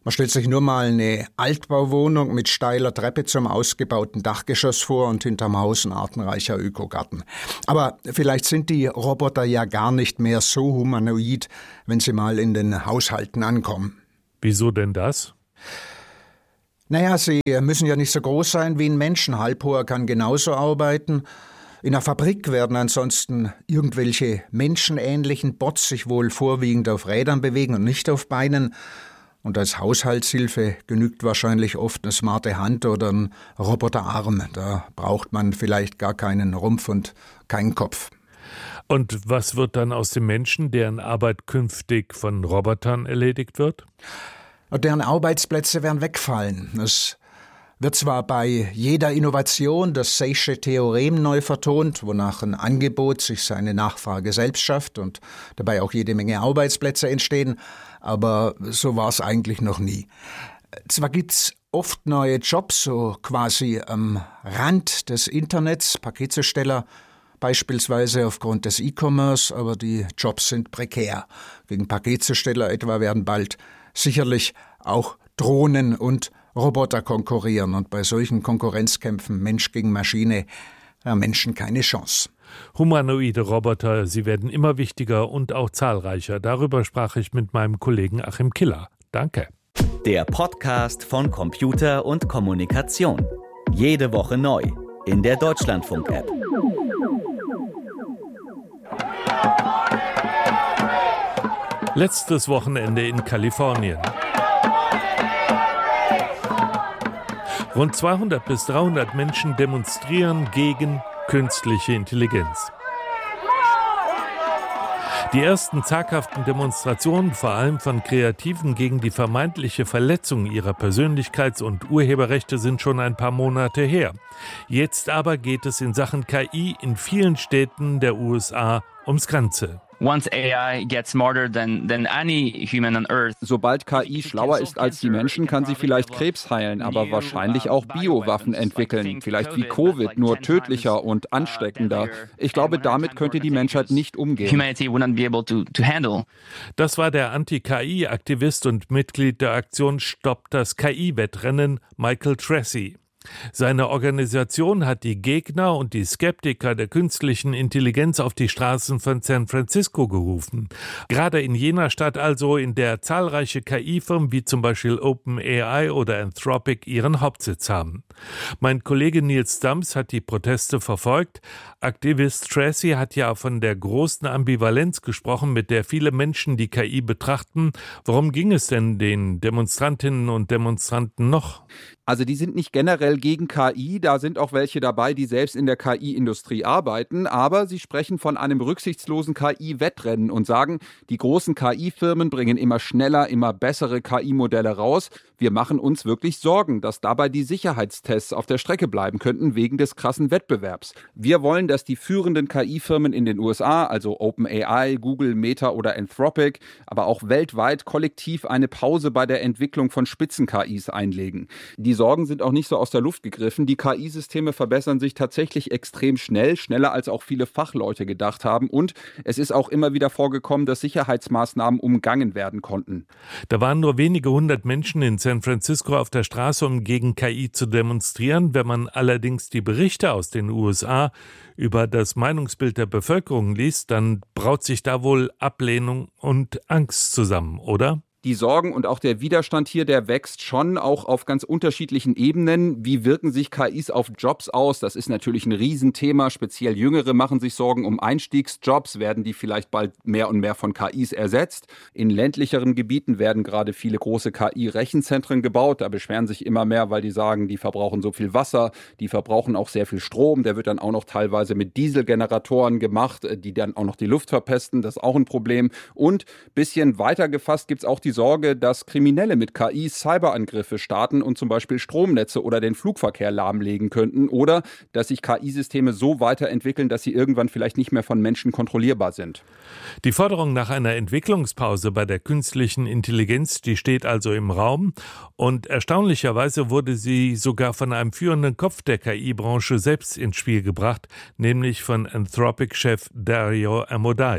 Man stellt sich nur mal eine Altbauwohnung mit steiler Treppe zum ausgebauten Dachgeschoss vor und hinterm Haus ein artenreicher Ökogarten. Aber vielleicht sind die Roboter ja gar nicht mehr so humanoid, wenn sie mal in den Haushalten ankommen. Wieso denn das? Naja, sie müssen ja nicht so groß sein wie ein Mensch. Ein Halbhoher kann genauso arbeiten. In einer Fabrik werden ansonsten irgendwelche menschenähnlichen Bots sich wohl vorwiegend auf Rädern bewegen und nicht auf Beinen. Und als Haushaltshilfe genügt wahrscheinlich oft eine smarte Hand oder ein Roboterarm. Da braucht man vielleicht gar keinen Rumpf und keinen Kopf. Und was wird dann aus den Menschen, deren Arbeit künftig von Robotern erledigt wird? Deren Arbeitsplätze werden wegfallen. Es wird zwar bei jeder Innovation das Say'sche Theorem neu vertont, wonach ein Angebot sich seine Nachfrage selbst schafft und dabei auch jede Menge Arbeitsplätze entstehen, aber so war es eigentlich noch nie. Zwar gibt's oft neue Jobs, so quasi am Rand des Internets, Paketzusteller beispielsweise aufgrund des E-Commerce, aber die Jobs sind prekär. Gegen Paketzusteller etwa werden bald sicherlich auch Drohnen und Roboter konkurrieren und bei solchen Konkurrenzkämpfen Mensch gegen Maschine, Menschen keine Chance. Humanoide Roboter, sie werden immer wichtiger und auch zahlreicher. Darüber sprach ich mit meinem Kollegen Achim Killer. Danke. Der Podcast von Computer und Kommunikation. Jede Woche neu in der Deutschlandfunk-App. Letztes Wochenende in Kalifornien. Rund 200 bis 300 Menschen demonstrieren gegen künstliche Intelligenz. Die ersten zaghaften Demonstrationen, vor allem von Kreativen gegen die vermeintliche Verletzung ihrer Persönlichkeits- und Urheberrechte, sind schon ein paar Monate her. Jetzt aber geht es in Sachen KI in vielen Städten der USA ums Ganze. Sobald KI schlauer ist als die Menschen, kann sie vielleicht Krebs heilen, aber wahrscheinlich auch Biowaffen entwickeln. Vielleicht wie Covid, nur tödlicher und ansteckender. Ich glaube, damit könnte die Menschheit nicht umgehen. Das war der Anti-KI-Aktivist und Mitglied der Aktion Stoppt das KI-Wettrennen, Michael Tracy. Seine Organisation hat die Gegner und die Skeptiker der künstlichen Intelligenz auf die Straßen von San Francisco gerufen. Gerade in jener Stadt also, in der zahlreiche KI-Firmen wie zum Beispiel OpenAI oder Anthropic ihren Hauptsitz haben. Mein Kollege Nils Dams hat die Proteste verfolgt. Aktivist Tracy hat ja von der großen Ambivalenz gesprochen, mit der viele Menschen die KI betrachten. Worum ging es denn den Demonstrantinnen und Demonstranten noch? Also die sind nicht generell gegen KI, da sind auch welche dabei, die selbst in der KI-Industrie arbeiten, aber sie sprechen von einem rücksichtslosen KI-Wettrennen und sagen, die großen KI-Firmen bringen immer schneller, immer bessere KI-Modelle raus. Wir machen uns wirklich Sorgen, dass dabei die Sicherheitstests auf der Strecke bleiben könnten wegen des krassen Wettbewerbs. Wir wollen, dass die führenden KI-Firmen in den USA, also OpenAI, Google, Meta oder Anthropic, aber auch weltweit kollektiv eine Pause bei der Entwicklung von Spitzen-KIs einlegen. Die Sorgen sind auch nicht so aus der Luft gegriffen. Die KI-Systeme verbessern sich tatsächlich extrem schnell, schneller als auch viele Fachleute gedacht haben. Und es ist auch immer wieder vorgekommen, dass Sicherheitsmaßnahmen umgangen werden konnten. Da waren nur wenige hundert Menschen in San Francisco auf der Straße, um gegen KI zu demonstrieren. Wenn man allerdings die Berichte aus den USA über das Meinungsbild der Bevölkerung liest, dann braut sich da wohl Ablehnung und Angst zusammen, oder? Die Sorgen und auch der Widerstand hier, der wächst schon auch auf ganz unterschiedlichen Ebenen. Wie wirken sich KIs auf Jobs aus? Das ist natürlich ein Riesenthema. Speziell Jüngere machen sich Sorgen um Einstiegsjobs. Werden die vielleicht bald mehr und mehr von KIs ersetzt? In ländlicheren Gebieten werden gerade viele große KI-Rechenzentren gebaut. Da beschweren sich immer mehr, weil die sagen, die verbrauchen so viel Wasser, die verbrauchen auch sehr viel Strom. Der wird dann auch noch teilweise mit Dieselgeneratoren gemacht, die dann auch noch die Luft verpesten. Das ist auch ein Problem. Und bisschen weiter gefasst gibt es auch die Sorge, dass Kriminelle mit KI Cyberangriffe starten und zum Beispiel Stromnetze oder den Flugverkehr lahmlegen könnten oder dass sich KI-Systeme so weiterentwickeln, dass sie irgendwann vielleicht nicht mehr von Menschen kontrollierbar sind. Die Forderung nach einer Entwicklungspause bei der künstlichen Intelligenz, die steht also im Raum und erstaunlicherweise wurde sie sogar von einem führenden Kopf der KI-Branche selbst ins Spiel gebracht, nämlich von Anthropic-Chef Dario Amodei.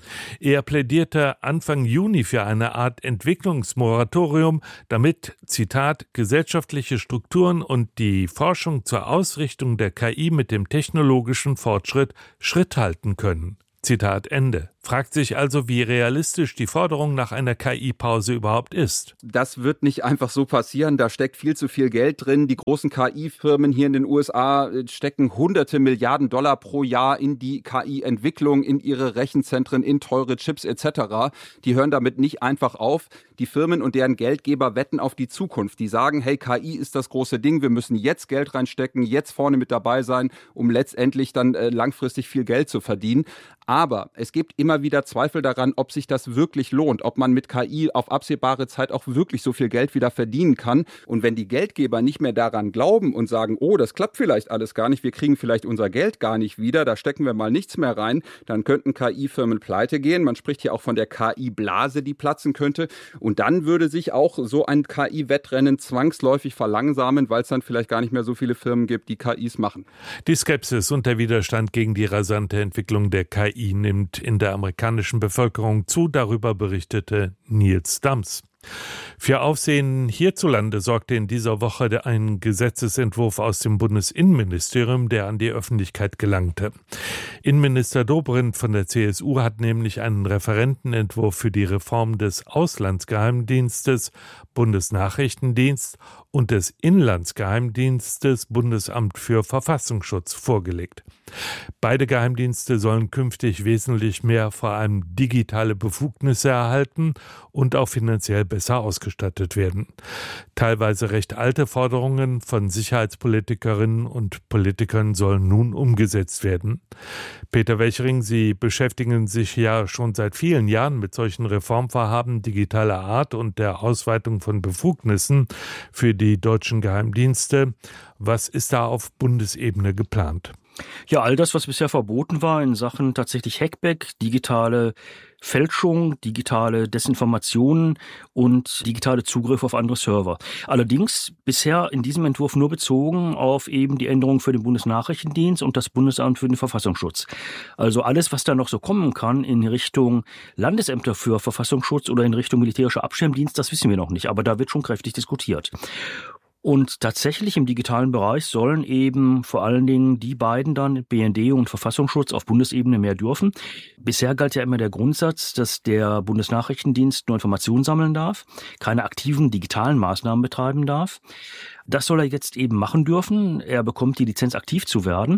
Er plädierte Anfang Juni für eine Art Entwicklungsmoratorium, damit, Zitat, gesellschaftliche Strukturen und die Forschung zur Ausrichtung der KI mit dem technologischen Fortschritt Schritt halten können. Zitat Ende. Fragt sich also, wie realistisch die Forderung nach einer KI-Pause überhaupt ist. Das wird nicht einfach so passieren. Da steckt viel zu viel Geld drin. Die großen KI-Firmen hier in den USA stecken hunderte Milliarden Dollar pro Jahr in die KI-Entwicklung, in ihre Rechenzentren, in teure Chips etc. Die hören damit nicht einfach auf. Die Firmen und deren Geldgeber wetten auf die Zukunft. Die sagen, hey, KI ist das große Ding. Wir müssen jetzt Geld reinstecken, jetzt vorne mit dabei sein, um letztendlich dann langfristig viel Geld zu verdienen. Aber es gibt immer wieder Zweifel daran, ob sich das wirklich lohnt, ob man mit KI auf absehbare Zeit auch wirklich so viel Geld wieder verdienen kann. Und wenn die Geldgeber nicht mehr daran glauben und sagen, oh, das klappt vielleicht alles gar nicht, wir kriegen vielleicht unser Geld gar nicht wieder, da stecken wir mal nichts mehr rein, dann könnten KI-Firmen pleite gehen. Man spricht hier auch von der KI-Blase, die platzen könnte. Und dann würde sich auch so ein KI-Wettrennen zwangsläufig verlangsamen, weil es dann vielleicht gar nicht mehr so viele Firmen gibt, die KIs machen. Die Skepsis und der Widerstand gegen die rasante Entwicklung der KI nimmt in der amerikanischen Bevölkerung zu, darüber berichtete Nils Dams. Für Aufsehen hierzulande sorgte in dieser Woche ein Gesetzesentwurf aus dem Bundesinnenministerium, der an die Öffentlichkeit gelangte. Innenminister Dobrindt von der CSU hat nämlich einen Referentenentwurf für die Reform des Auslandsgeheimdienstes, Bundesnachrichtendienst und des Inlandsgeheimdienstes, Bundesamt für Verfassungsschutz, vorgelegt. Beide Geheimdienste sollen künftig wesentlich mehr, vor allem digitale Befugnisse erhalten und auch finanziell besser ausgestattet werden. Teilweise recht alte Forderungen von Sicherheitspolitikerinnen und Politikern sollen nun umgesetzt werden. Peter Welchering, Sie beschäftigen sich ja schon seit vielen Jahren mit solchen Reformvorhaben digitaler Art und der Ausweitung von Befugnissen für die deutschen Geheimdienste. Was ist da auf Bundesebene geplant? Ja, all das, was bisher verboten war in Sachen tatsächlich Hackback, digitale Fälschung, digitale Desinformationen und digitale Zugriffe auf andere Server. Allerdings bisher in diesem Entwurf nur bezogen auf eben die Änderungen für den Bundesnachrichtendienst und das Bundesamt für den Verfassungsschutz. Also alles, was da noch so kommen kann in Richtung Landesämter für Verfassungsschutz oder in Richtung militärischer Abschirmdienst, das wissen wir noch nicht. Aber da wird schon kräftig diskutiert. Und tatsächlich im digitalen Bereich sollen eben vor allen Dingen die beiden dann, BND und Verfassungsschutz, auf Bundesebene mehr dürfen. Bisher galt ja immer der Grundsatz, dass der Bundesnachrichtendienst nur Informationen sammeln darf, keine aktiven digitalen Maßnahmen betreiben darf. Das soll er jetzt eben machen dürfen. Er bekommt die Lizenz, aktiv zu werden.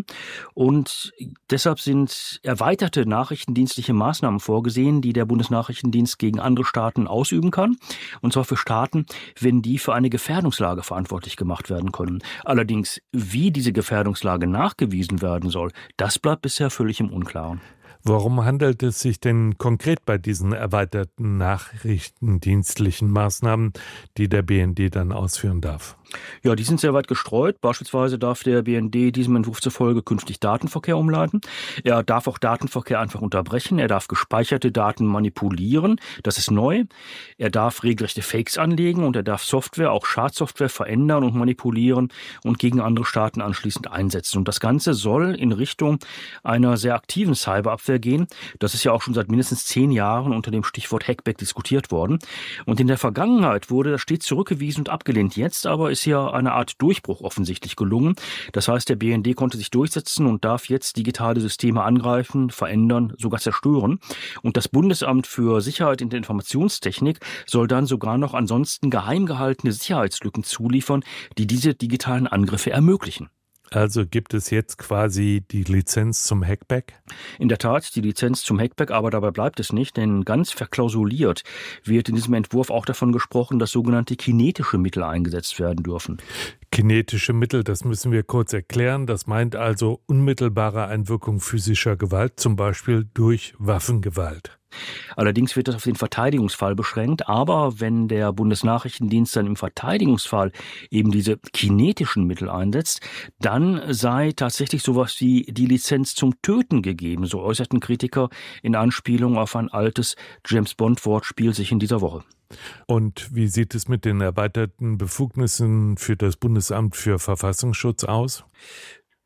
Und deshalb sind erweiterte nachrichtendienstliche Maßnahmen vorgesehen, die der Bundesnachrichtendienst gegen andere Staaten ausüben kann. Und zwar für Staaten, wenn die für eine Gefährdungslage verantwortlich gemacht werden können. Allerdings, wie diese Gefährdungslage nachgewiesen werden soll, das bleibt bisher völlig im Unklaren. Worum handelt es sich denn konkret bei diesen erweiterten nachrichtendienstlichen Maßnahmen, die der BND dann ausführen darf? Ja, die sind sehr weit gestreut. Beispielsweise darf der BND diesem Entwurf zufolge künftig Datenverkehr umleiten. Er darf auch Datenverkehr einfach unterbrechen. Er darf gespeicherte Daten manipulieren. Das ist neu. Er darf regelrechte Fakes anlegen und er darf Software, auch Schadsoftware, verändern und manipulieren und gegen andere Staaten anschließend einsetzen. Und das Ganze soll in Richtung einer sehr aktiven Cyberabwehr gehen. Das ist ja auch schon seit mindestens 10 Jahren unter dem Stichwort Hackback diskutiert worden. Und in der Vergangenheit wurde das stets zurückgewiesen und abgelehnt. Jetzt aber ist hier eine Art Durchbruch offensichtlich gelungen. Das heißt, der BND konnte sich durchsetzen und darf jetzt digitale Systeme angreifen, verändern, sogar zerstören. Und das Bundesamt für Sicherheit in der Informationstechnik soll dann sogar noch ansonsten geheim gehaltene Sicherheitslücken zuliefern, die diese digitalen Angriffe ermöglichen. Also gibt es jetzt quasi die Lizenz zum Hackback? In der Tat, die Lizenz zum Hackback, aber dabei bleibt es nicht, denn ganz verklausuliert wird in diesem Entwurf auch davon gesprochen, dass sogenannte kinetische Mittel eingesetzt werden dürfen. Kinetische Mittel, das müssen wir kurz erklären. Das meint also unmittelbare Einwirkung physischer Gewalt, zum Beispiel durch Waffengewalt. Allerdings wird das auf den Verteidigungsfall beschränkt, aber wenn der Bundesnachrichtendienst dann im Verteidigungsfall eben diese kinetischen Mittel einsetzt, dann sei tatsächlich sowas wie die Lizenz zum Töten gegeben, so äußerten Kritiker in Anspielung auf ein altes James-Bond-Wortspiel sich in dieser Woche. Und wie sieht es mit den erweiterten Befugnissen für das Bundesamt für Verfassungsschutz aus?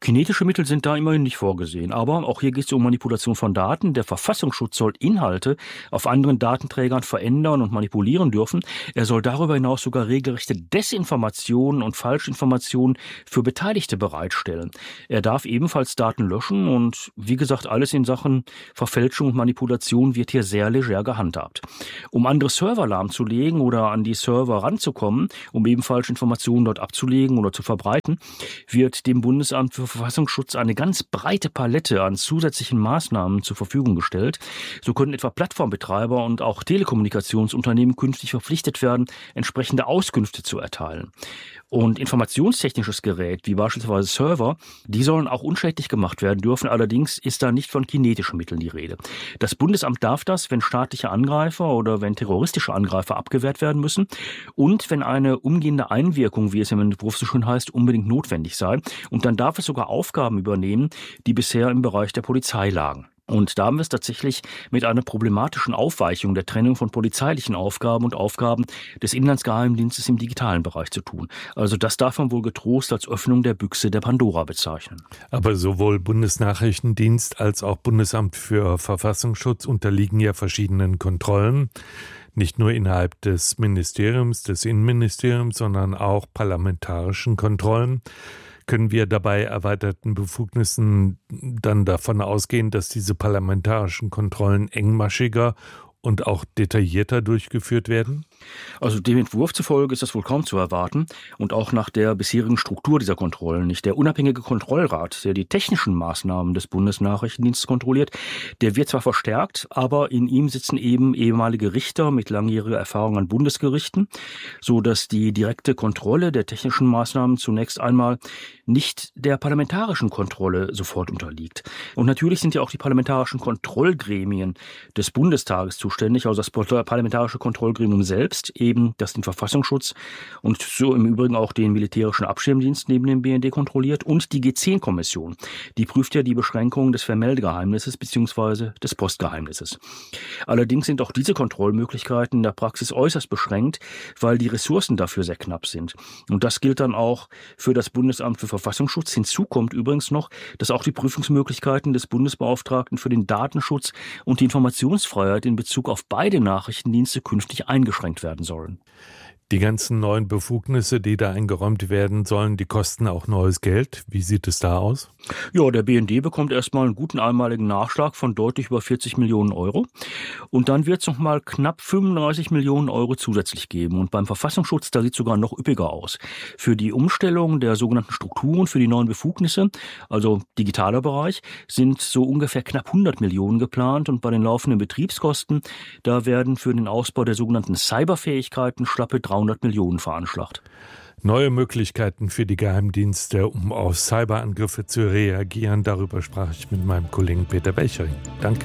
Kinetische Mittel sind da immerhin nicht vorgesehen, aber auch hier geht es um Manipulation von Daten. Der Verfassungsschutz soll Inhalte auf anderen Datenträgern verändern und manipulieren dürfen. Er soll darüber hinaus sogar regelrechte Desinformationen und Falschinformationen für Beteiligte bereitstellen. Er darf ebenfalls Daten löschen und wie gesagt, alles in Sachen Verfälschung und Manipulation wird hier sehr leger gehandhabt. Um andere Server lahmzulegen oder an die Server ranzukommen, um eben falsche Informationen dort abzulegen oder zu verbreiten, wird dem Bundesamt für Verfassungsschutz eine ganz breite Palette an zusätzlichen Maßnahmen zur Verfügung gestellt. So können etwa Plattformbetreiber und auch Telekommunikationsunternehmen künftig verpflichtet werden, entsprechende Auskünfte zu erteilen. Und informationstechnisches Gerät, wie beispielsweise Server, die sollen auch unschädlich gemacht werden dürfen. Allerdings ist da nicht von kinetischen Mitteln die Rede. Das Bundesamt darf das, wenn staatliche Angreifer oder wenn terroristische Angreifer abgewehrt werden müssen und wenn eine umgehende Einwirkung, wie es im Entwurf so schön heißt, unbedingt notwendig sei. Und dann darf es sogar Aufgaben übernehmen, die bisher im Bereich der Polizei lagen. Und da haben wir es tatsächlich mit einer problematischen Aufweichung der Trennung von polizeilichen Aufgaben und Aufgaben des Inlandsgeheimdienstes im digitalen Bereich zu tun. Also das darf man wohl getrost als Öffnung der Büchse der Pandora bezeichnen. Aber sowohl Bundesnachrichtendienst als auch Bundesamt für Verfassungsschutz unterliegen ja verschiedenen Kontrollen. Nicht nur innerhalb des Ministeriums, des Innenministeriums, sondern auch parlamentarischen Kontrollen. Können wir bei erweiterten Befugnissen dann davon ausgehen, dass diese parlamentarischen Kontrollen engmaschiger und auch detaillierter durchgeführt werden? Also dem Entwurf zufolge ist das wohl kaum zu erwarten und auch nach der bisherigen Struktur dieser Kontrollen nicht. Der unabhängige Kontrollrat, der die technischen Maßnahmen des Bundesnachrichtendienstes kontrolliert, der wird zwar verstärkt, aber in ihm sitzen eben ehemalige Richter mit langjähriger Erfahrung an Bundesgerichten, so dass die direkte Kontrolle der technischen Maßnahmen zunächst einmal nicht der parlamentarischen Kontrolle sofort unterliegt. Und natürlich sind ja auch die parlamentarischen Kontrollgremien des Bundestages zuständig, also das parlamentarische Kontrollgremium selbst, eben das den Verfassungsschutz und so im Übrigen auch den militärischen Abschirmdienst neben dem BND kontrolliert und die G10-Kommission. Die prüft ja die Beschränkungen des Vermeldegeheimnisses bzw. des Postgeheimnisses. Allerdings sind auch diese Kontrollmöglichkeiten in der Praxis äußerst beschränkt, weil die Ressourcen dafür sehr knapp sind. Und das gilt dann auch für das Bundesamt für Verfassungsschutz. Hinzu kommt übrigens noch, dass auch die Prüfungsmöglichkeiten des Bundesbeauftragten für den Datenschutz und die Informationsfreiheit in Bezug auf beide Nachrichtendienste künftig eingeschränkt werden sollen. Die ganzen neuen Befugnisse, die da eingeräumt werden sollen, die kosten auch neues Geld. Wie sieht es da aus? Ja, der BND bekommt erstmal einen guten einmaligen Nachschlag von deutlich über 40 Millionen Euro. Und dann wird es nochmal knapp 35 Millionen Euro zusätzlich geben. Und beim Verfassungsschutz, da sieht es sogar noch üppiger aus. Für die Umstellung der sogenannten Strukturen, für die neuen Befugnisse, also digitaler Bereich, sind so ungefähr knapp 100 Millionen geplant. Und bei den laufenden Betriebskosten, da werden für den Ausbau der sogenannten Cyberfähigkeiten schlappe 300 Millionen veranschlagt. Neue Möglichkeiten für die Geheimdienste, um auf Cyberangriffe zu reagieren. Darüber sprach ich mit meinem Kollegen Peter Welchering. Danke.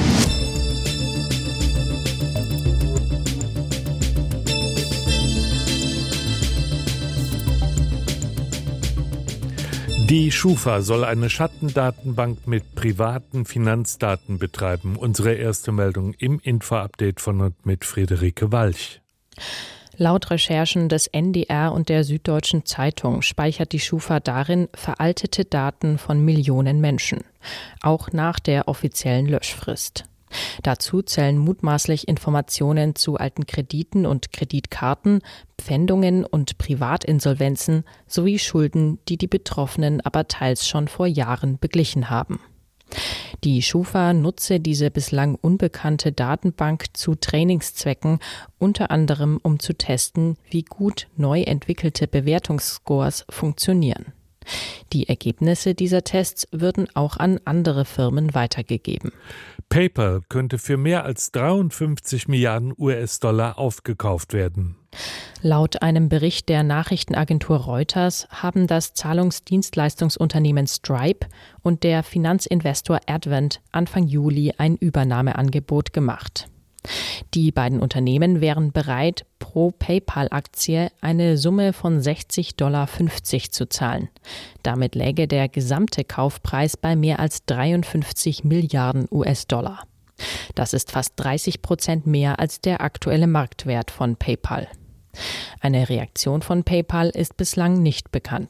Die Schufa soll eine Schattendatenbank mit privaten Finanzdaten betreiben. Unsere erste Meldung im Info-Update von und mit Friederike Walch. Laut Recherchen des NDR und der Süddeutschen Zeitung speichert die Schufa darin veraltete Daten von Millionen Menschen, auch nach der offiziellen Löschfrist. Dazu zählen mutmaßlich Informationen zu alten Krediten und Kreditkarten, Pfändungen und Privatinsolvenzen sowie Schulden, die die Betroffenen aber teils schon vor Jahren beglichen haben. Die Schufa nutze diese bislang unbekannte Datenbank zu Trainingszwecken, unter anderem um zu testen, wie gut neu entwickelte Bewertungsscores funktionieren. Die Ergebnisse dieser Tests würden auch an andere Firmen weitergegeben. PayPal könnte für mehr als 53 Milliarden US-Dollar aufgekauft werden. Laut einem Bericht der Nachrichtenagentur Reuters haben das Zahlungsdienstleistungsunternehmen Stripe und der Finanzinvestor Advent Anfang Juli ein Übernahmeangebot gemacht. Die beiden Unternehmen wären bereit, pro PayPal-Aktie eine Summe von $60,50 zu zahlen. Damit läge der gesamte Kaufpreis bei mehr als 53 Milliarden US-Dollar. Das ist fast 30% mehr als der aktuelle Marktwert von PayPal. Eine Reaktion von PayPal ist bislang nicht bekannt.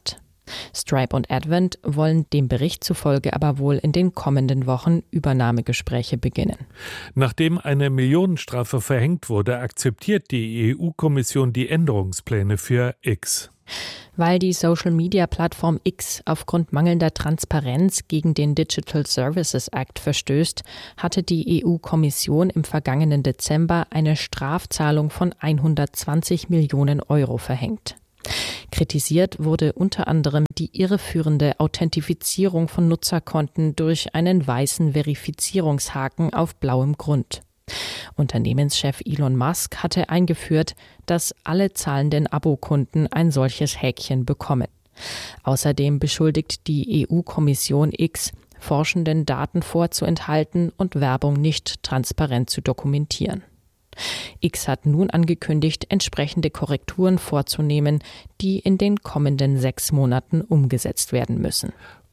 Stripe und Advent wollen dem Bericht zufolge aber wohl in den kommenden Wochen Übernahmegespräche beginnen. Nachdem eine Millionenstrafe verhängt wurde, akzeptiert die EU-Kommission die Änderungspläne für X. Weil die Social-Media-Plattform X aufgrund mangelnder Transparenz gegen den Digital Services Act verstößt, hatte die EU-Kommission im vergangenen Dezember eine Strafzahlung von 120 Millionen Euro verhängt. Kritisiert wurde unter anderem die irreführende Authentifizierung von Nutzerkonten durch einen weißen Verifizierungshaken auf blauem Grund. Unternehmenschef Elon Musk hatte eingeführt, dass alle zahlenden Abokunden ein solches Häkchen bekommen. Außerdem beschuldigt die EU-Kommission X, Forschenden Daten vorzuenthalten und Werbung nicht transparent zu dokumentieren. X hat nun angekündigt, entsprechende Korrekturen vorzunehmen, die in den kommenden 6 Monaten umgesetzt werden müssen.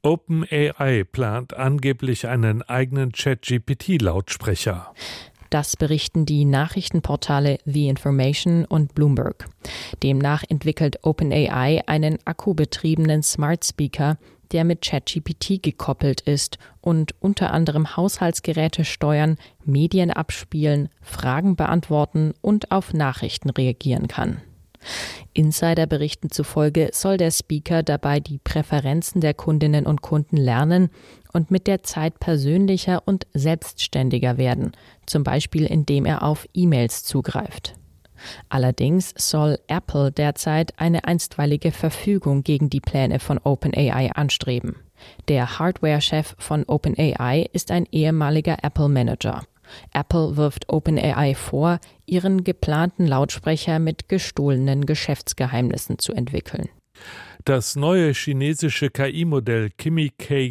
OpenAI plant angeblich einen eigenen ChatGPT-Lautsprecher. Das berichten die Nachrichtenportale The Information und Bloomberg. Demnach entwickelt OpenAI einen akkubetriebenen Smart Speaker, der mit ChatGPT gekoppelt ist und unter anderem Haushaltsgeräte steuern, Medien abspielen, Fragen beantworten und auf Nachrichten reagieren kann. Insiderberichten zufolge soll der Speaker dabei die Präferenzen der Kundinnen und Kunden lernen und mit der Zeit persönlicher und selbstständiger werden, zum Beispiel indem er auf E-Mails zugreift. Allerdings soll Apple derzeit eine einstweilige Verfügung gegen die Pläne von OpenAI anstreben. Der Hardware-Chef von OpenAI ist ein ehemaliger Apple-Manager. Apple wirft OpenAI vor, ihren geplanten Lautsprecher mit gestohlenen Geschäftsgeheimnissen zu entwickeln. Das neue chinesische KI-Modell Kimi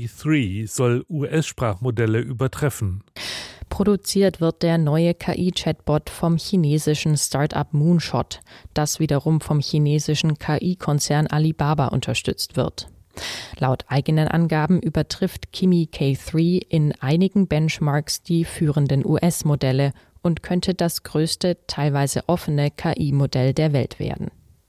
K3 soll US-Sprachmodelle übertreffen. Produziert wird der neue KI-Chatbot vom chinesischen Start-up Moonshot, das wiederum vom chinesischen KI-Konzern Alibaba unterstützt wird. Laut eigenen Angaben übertrifft Kimi K3 in einigen Benchmarks die führenden US-Modelle und könnte das größte, teilweise offene KI-Modell der Welt werden.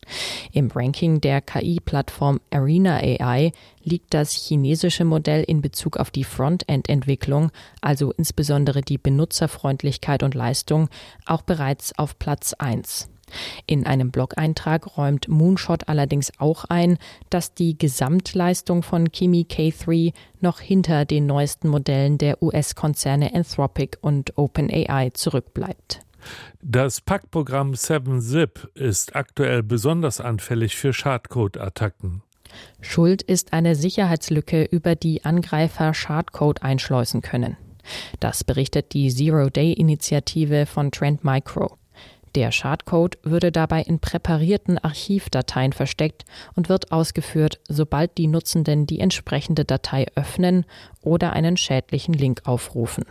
Im Ranking der KI-Plattform Arena AI liegt das chinesische Modell in Bezug auf die Frontend-Entwicklung, also insbesondere die Benutzerfreundlichkeit und Leistung, auch bereits auf Platz 1. In einem Blog-Eintrag räumt Moonshot allerdings auch ein, dass die Gesamtleistung von Kimi K3 noch hinter den neuesten Modellen der US-Konzerne Anthropic und OpenAI zurückbleibt. Das Packprogramm 7-Zip ist aktuell besonders anfällig für Schadcode-Attacken. Schuld ist eine Sicherheitslücke, über die Angreifer Schadcode einschleusen können. Das berichtet die Zero-Day-Initiative von Trend Micro. Der Schadcode würde dabei in präparierten Archivdateien versteckt und wird ausgeführt, sobald die Nutzenden die entsprechende Datei öffnen oder einen schädlichen Link aufrufen.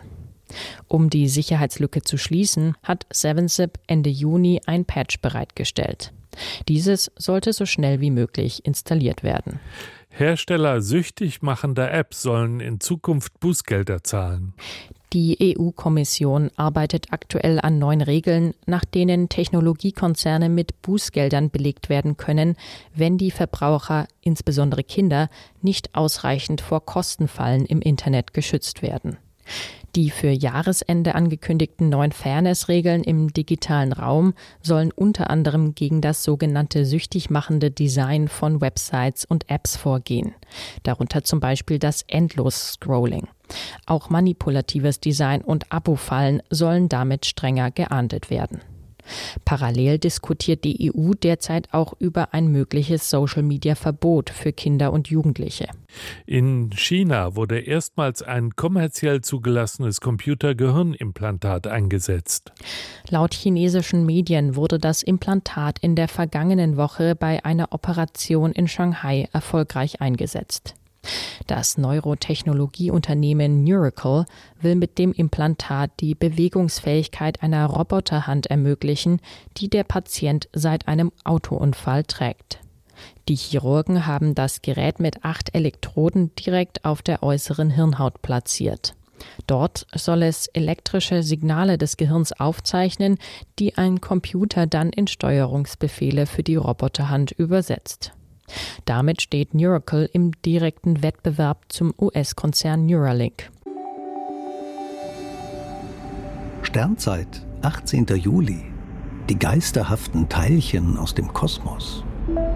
Um die Sicherheitslücke zu schließen, hat 7-Zip Ende Juni ein Patch bereitgestellt. Dieses sollte so schnell wie möglich installiert werden. Hersteller süchtig machender Apps sollen in Zukunft Bußgelder zahlen. Die EU-Kommission arbeitet aktuell an neuen Regeln, nach denen Technologiekonzerne mit Bußgeldern belegt werden können, wenn die Verbraucher, insbesondere Kinder, nicht ausreichend vor Kostenfallen im Internet geschützt werden. Die für Jahresende angekündigten neuen Fairness-Regeln im digitalen Raum sollen unter anderem gegen das sogenannte süchtig machende Design von Websites und Apps vorgehen. Darunter zum Beispiel das Endlos-Scrolling. Auch manipulatives Design und Abo-Fallen sollen damit strenger geahndet werden. Parallel diskutiert die EU derzeit auch über ein mögliches Social-Media-Verbot für Kinder und Jugendliche. In China wurde erstmals ein kommerziell zugelassenes Computergehirnimplantat eingesetzt. Laut chinesischen Medien wurde das Implantat in der vergangenen Woche bei einer Operation in Shanghai erfolgreich eingesetzt. Das Neurotechnologieunternehmen Neuracle will mit dem Implantat die Bewegungsfähigkeit einer Roboterhand ermöglichen, die der Patient seit einem Autounfall trägt. Die Chirurgen haben das Gerät mit 8 Elektroden direkt auf der äußeren Hirnhaut platziert. Dort soll es elektrische Signale des Gehirns aufzeichnen, die ein Computer dann in Steuerungsbefehle für die Roboterhand übersetzt. Damit steht Neuracle im direkten Wettbewerb zum US-Konzern Neuralink. Sternzeit, 18. Juli. Die geisterhaften Teilchen aus dem Kosmos.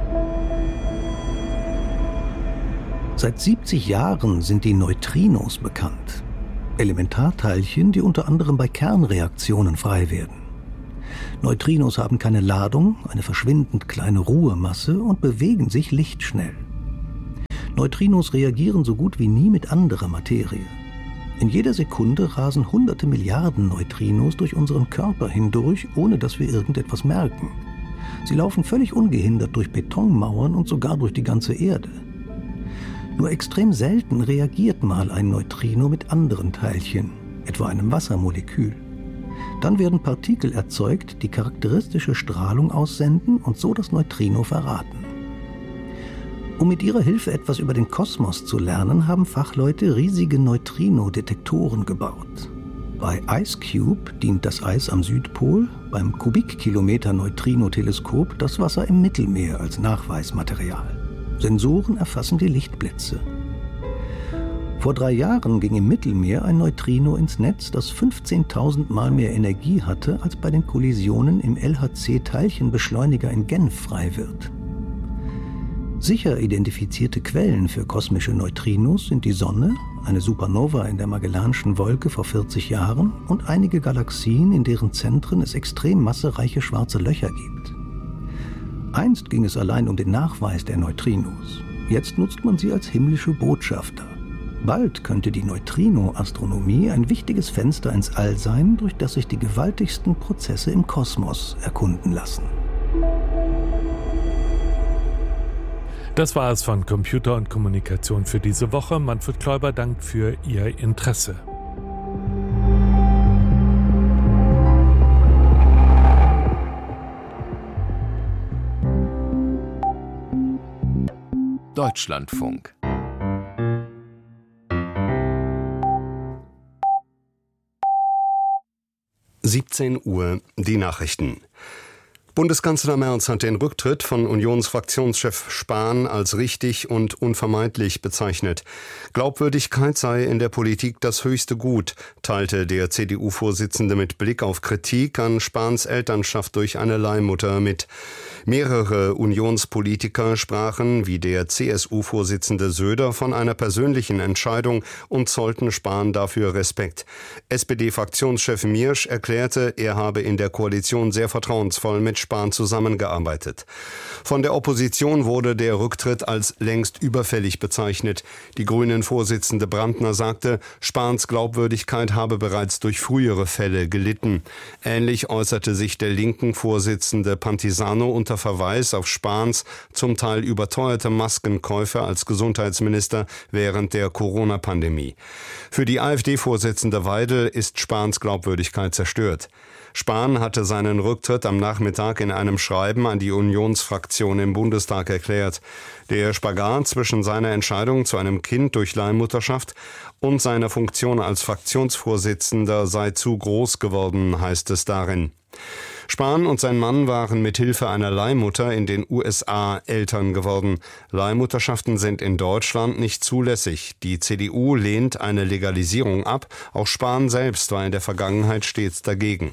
Seit 70 Jahren sind die Neutrinos bekannt. Elementarteilchen, die unter anderem bei Kernreaktionen frei werden. Neutrinos haben keine Ladung, eine verschwindend kleine Ruhemasse und bewegen sich lichtschnell. Neutrinos reagieren so gut wie nie mit anderer Materie. In jeder Sekunde rasen hunderte Milliarden Neutrinos durch unseren Körper hindurch, ohne dass wir irgendetwas merken. Sie laufen völlig ungehindert durch Betonmauern und sogar durch die ganze Erde. Nur extrem selten reagiert mal ein Neutrino mit anderen Teilchen, etwa einem Wassermolekül. Dann werden Partikel erzeugt, die charakteristische Strahlung aussenden und so das Neutrino verraten. Um mit ihrer Hilfe etwas über den Kosmos zu lernen, haben Fachleute riesige Neutrino-Detektoren gebaut. Bei IceCube dient das Eis am Südpol, beim Kubikkilometer-Neutrino-Teleskop das Wasser im Mittelmeer als Nachweismaterial. Sensoren erfassen die Lichtblitze. Vor 3 Jahren ging im Mittelmeer ein Neutrino ins Netz, das 15.000 Mal mehr Energie hatte, als bei den Kollisionen im LHC-Teilchenbeschleuniger in Genf frei wird. Sicher identifizierte Quellen für kosmische Neutrinos sind die Sonne, eine Supernova in der Magellanschen Wolke vor 40 Jahren und einige Galaxien, in deren Zentren es extrem massereiche schwarze Löcher gibt. Einst ging es allein um den Nachweis der Neutrinos. Jetzt nutzt man sie als himmlische Botschafter. Bald könnte die Neutrino-Astronomie ein wichtiges Fenster ins All sein, durch das sich die gewaltigsten Prozesse im Kosmos erkunden lassen. Das war es von Computer und Kommunikation für diese Woche. Manfred Kläuber dankt für Ihr Interesse. Deutschlandfunk. (17 Uhr) Die Nachrichten. Bundeskanzler Merz hat den Rücktritt von Unionsfraktionschef Spahn als richtig und unvermeidlich bezeichnet. Glaubwürdigkeit sei in der Politik das höchste Gut, teilte der CDU-Vorsitzende mit Blick auf Kritik an Spahns Elternschaft durch eine Leihmutter mit. Mehrere Unionspolitiker sprachen, wie der CSU-Vorsitzende Söder, von einer persönlichen Entscheidung und zollten Spahn dafür Respekt. SPD-Fraktionschef Miersch erklärte, er habe in der Koalition sehr vertrauensvoll mit Spahn zusammengearbeitet. Von der Opposition wurde der Rücktritt als längst überfällig bezeichnet. Die Grünen-Vorsitzende Brandner sagte, Spahns Glaubwürdigkeit habe bereits durch frühere Fälle gelitten. Ähnlich äußerte sich der linken Vorsitzende Pantisano unter Verweis auf Spahns zum Teil überteuerte Maskenkäufe als Gesundheitsminister während der Corona-Pandemie. Für die AfD-Vorsitzende Weidel ist Spahns Glaubwürdigkeit zerstört. Spahn hatte seinen Rücktritt am Nachmittag in einem Schreiben an die Unionsfraktion im Bundestag erklärt. Der Spagat zwischen seiner Entscheidung zu einem Kind durch Leihmutterschaft und seiner Funktion als Fraktionsvorsitzender sei zu groß geworden, heißt es darin. Spahn und sein Mann waren mit Hilfe einer Leihmutter in den USA Eltern geworden. Leihmutterschaften sind in Deutschland nicht zulässig. Die CDU lehnt eine Legalisierung ab. Auch Spahn selbst war in der Vergangenheit stets dagegen.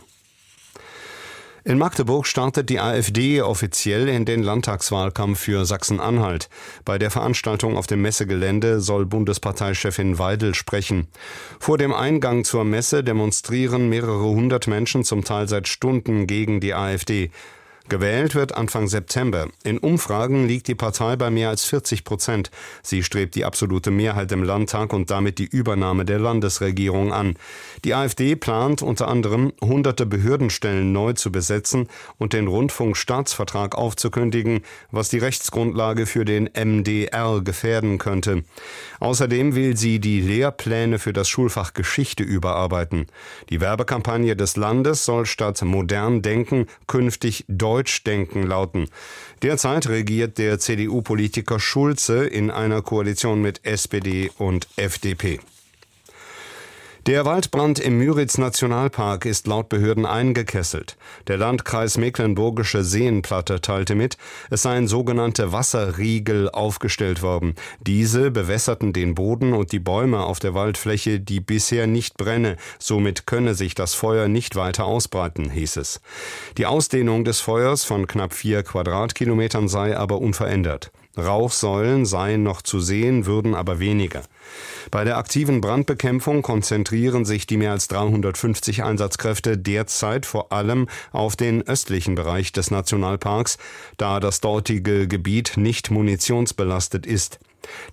In Magdeburg startet die AfD offiziell in den Landtagswahlkampf für Sachsen-Anhalt. Bei der Veranstaltung auf dem Messegelände soll Bundesparteichefin Weidel sprechen. Vor dem Eingang zur Messe demonstrieren mehrere hundert Menschen zum Teil seit Stunden gegen die AfD. Gewählt wird Anfang September. In Umfragen liegt die Partei bei mehr als 40%. Sie strebt die absolute Mehrheit im Landtag und damit die Übernahme der Landesregierung an. Die AfD plant unter anderem, hunderte Behördenstellen neu zu besetzen und den Rundfunkstaatsvertrag aufzukündigen, was die Rechtsgrundlage für den MDR gefährden könnte. Außerdem will sie die Lehrpläne für das Schulfach Geschichte überarbeiten. Die Werbekampagne des Landes soll statt modern denken künftig Deutsch denken lauten. Derzeit regiert der CDU-Politiker Schulze in einer Koalition mit SPD und FDP. Der Waldbrand im Müritz-Nationalpark ist laut Behörden eingekesselt. Der Landkreis Mecklenburgische Seenplatte teilte mit, es seien sogenannte Wasserriegel aufgestellt worden. Diese bewässerten den Boden und die Bäume auf der Waldfläche, die bisher nicht brenne. Somit könne sich das Feuer nicht weiter ausbreiten, hieß es. Die Ausdehnung des Feuers von knapp 4 Quadratkilometern sei aber unverändert. Rauchsäulen seien noch zu sehen, würden aber weniger. Bei der aktiven Brandbekämpfung konzentrieren sich die mehr als 350 Einsatzkräfte derzeit vor allem auf den östlichen Bereich des Nationalparks, da das dortige Gebiet nicht munitionsbelastet ist.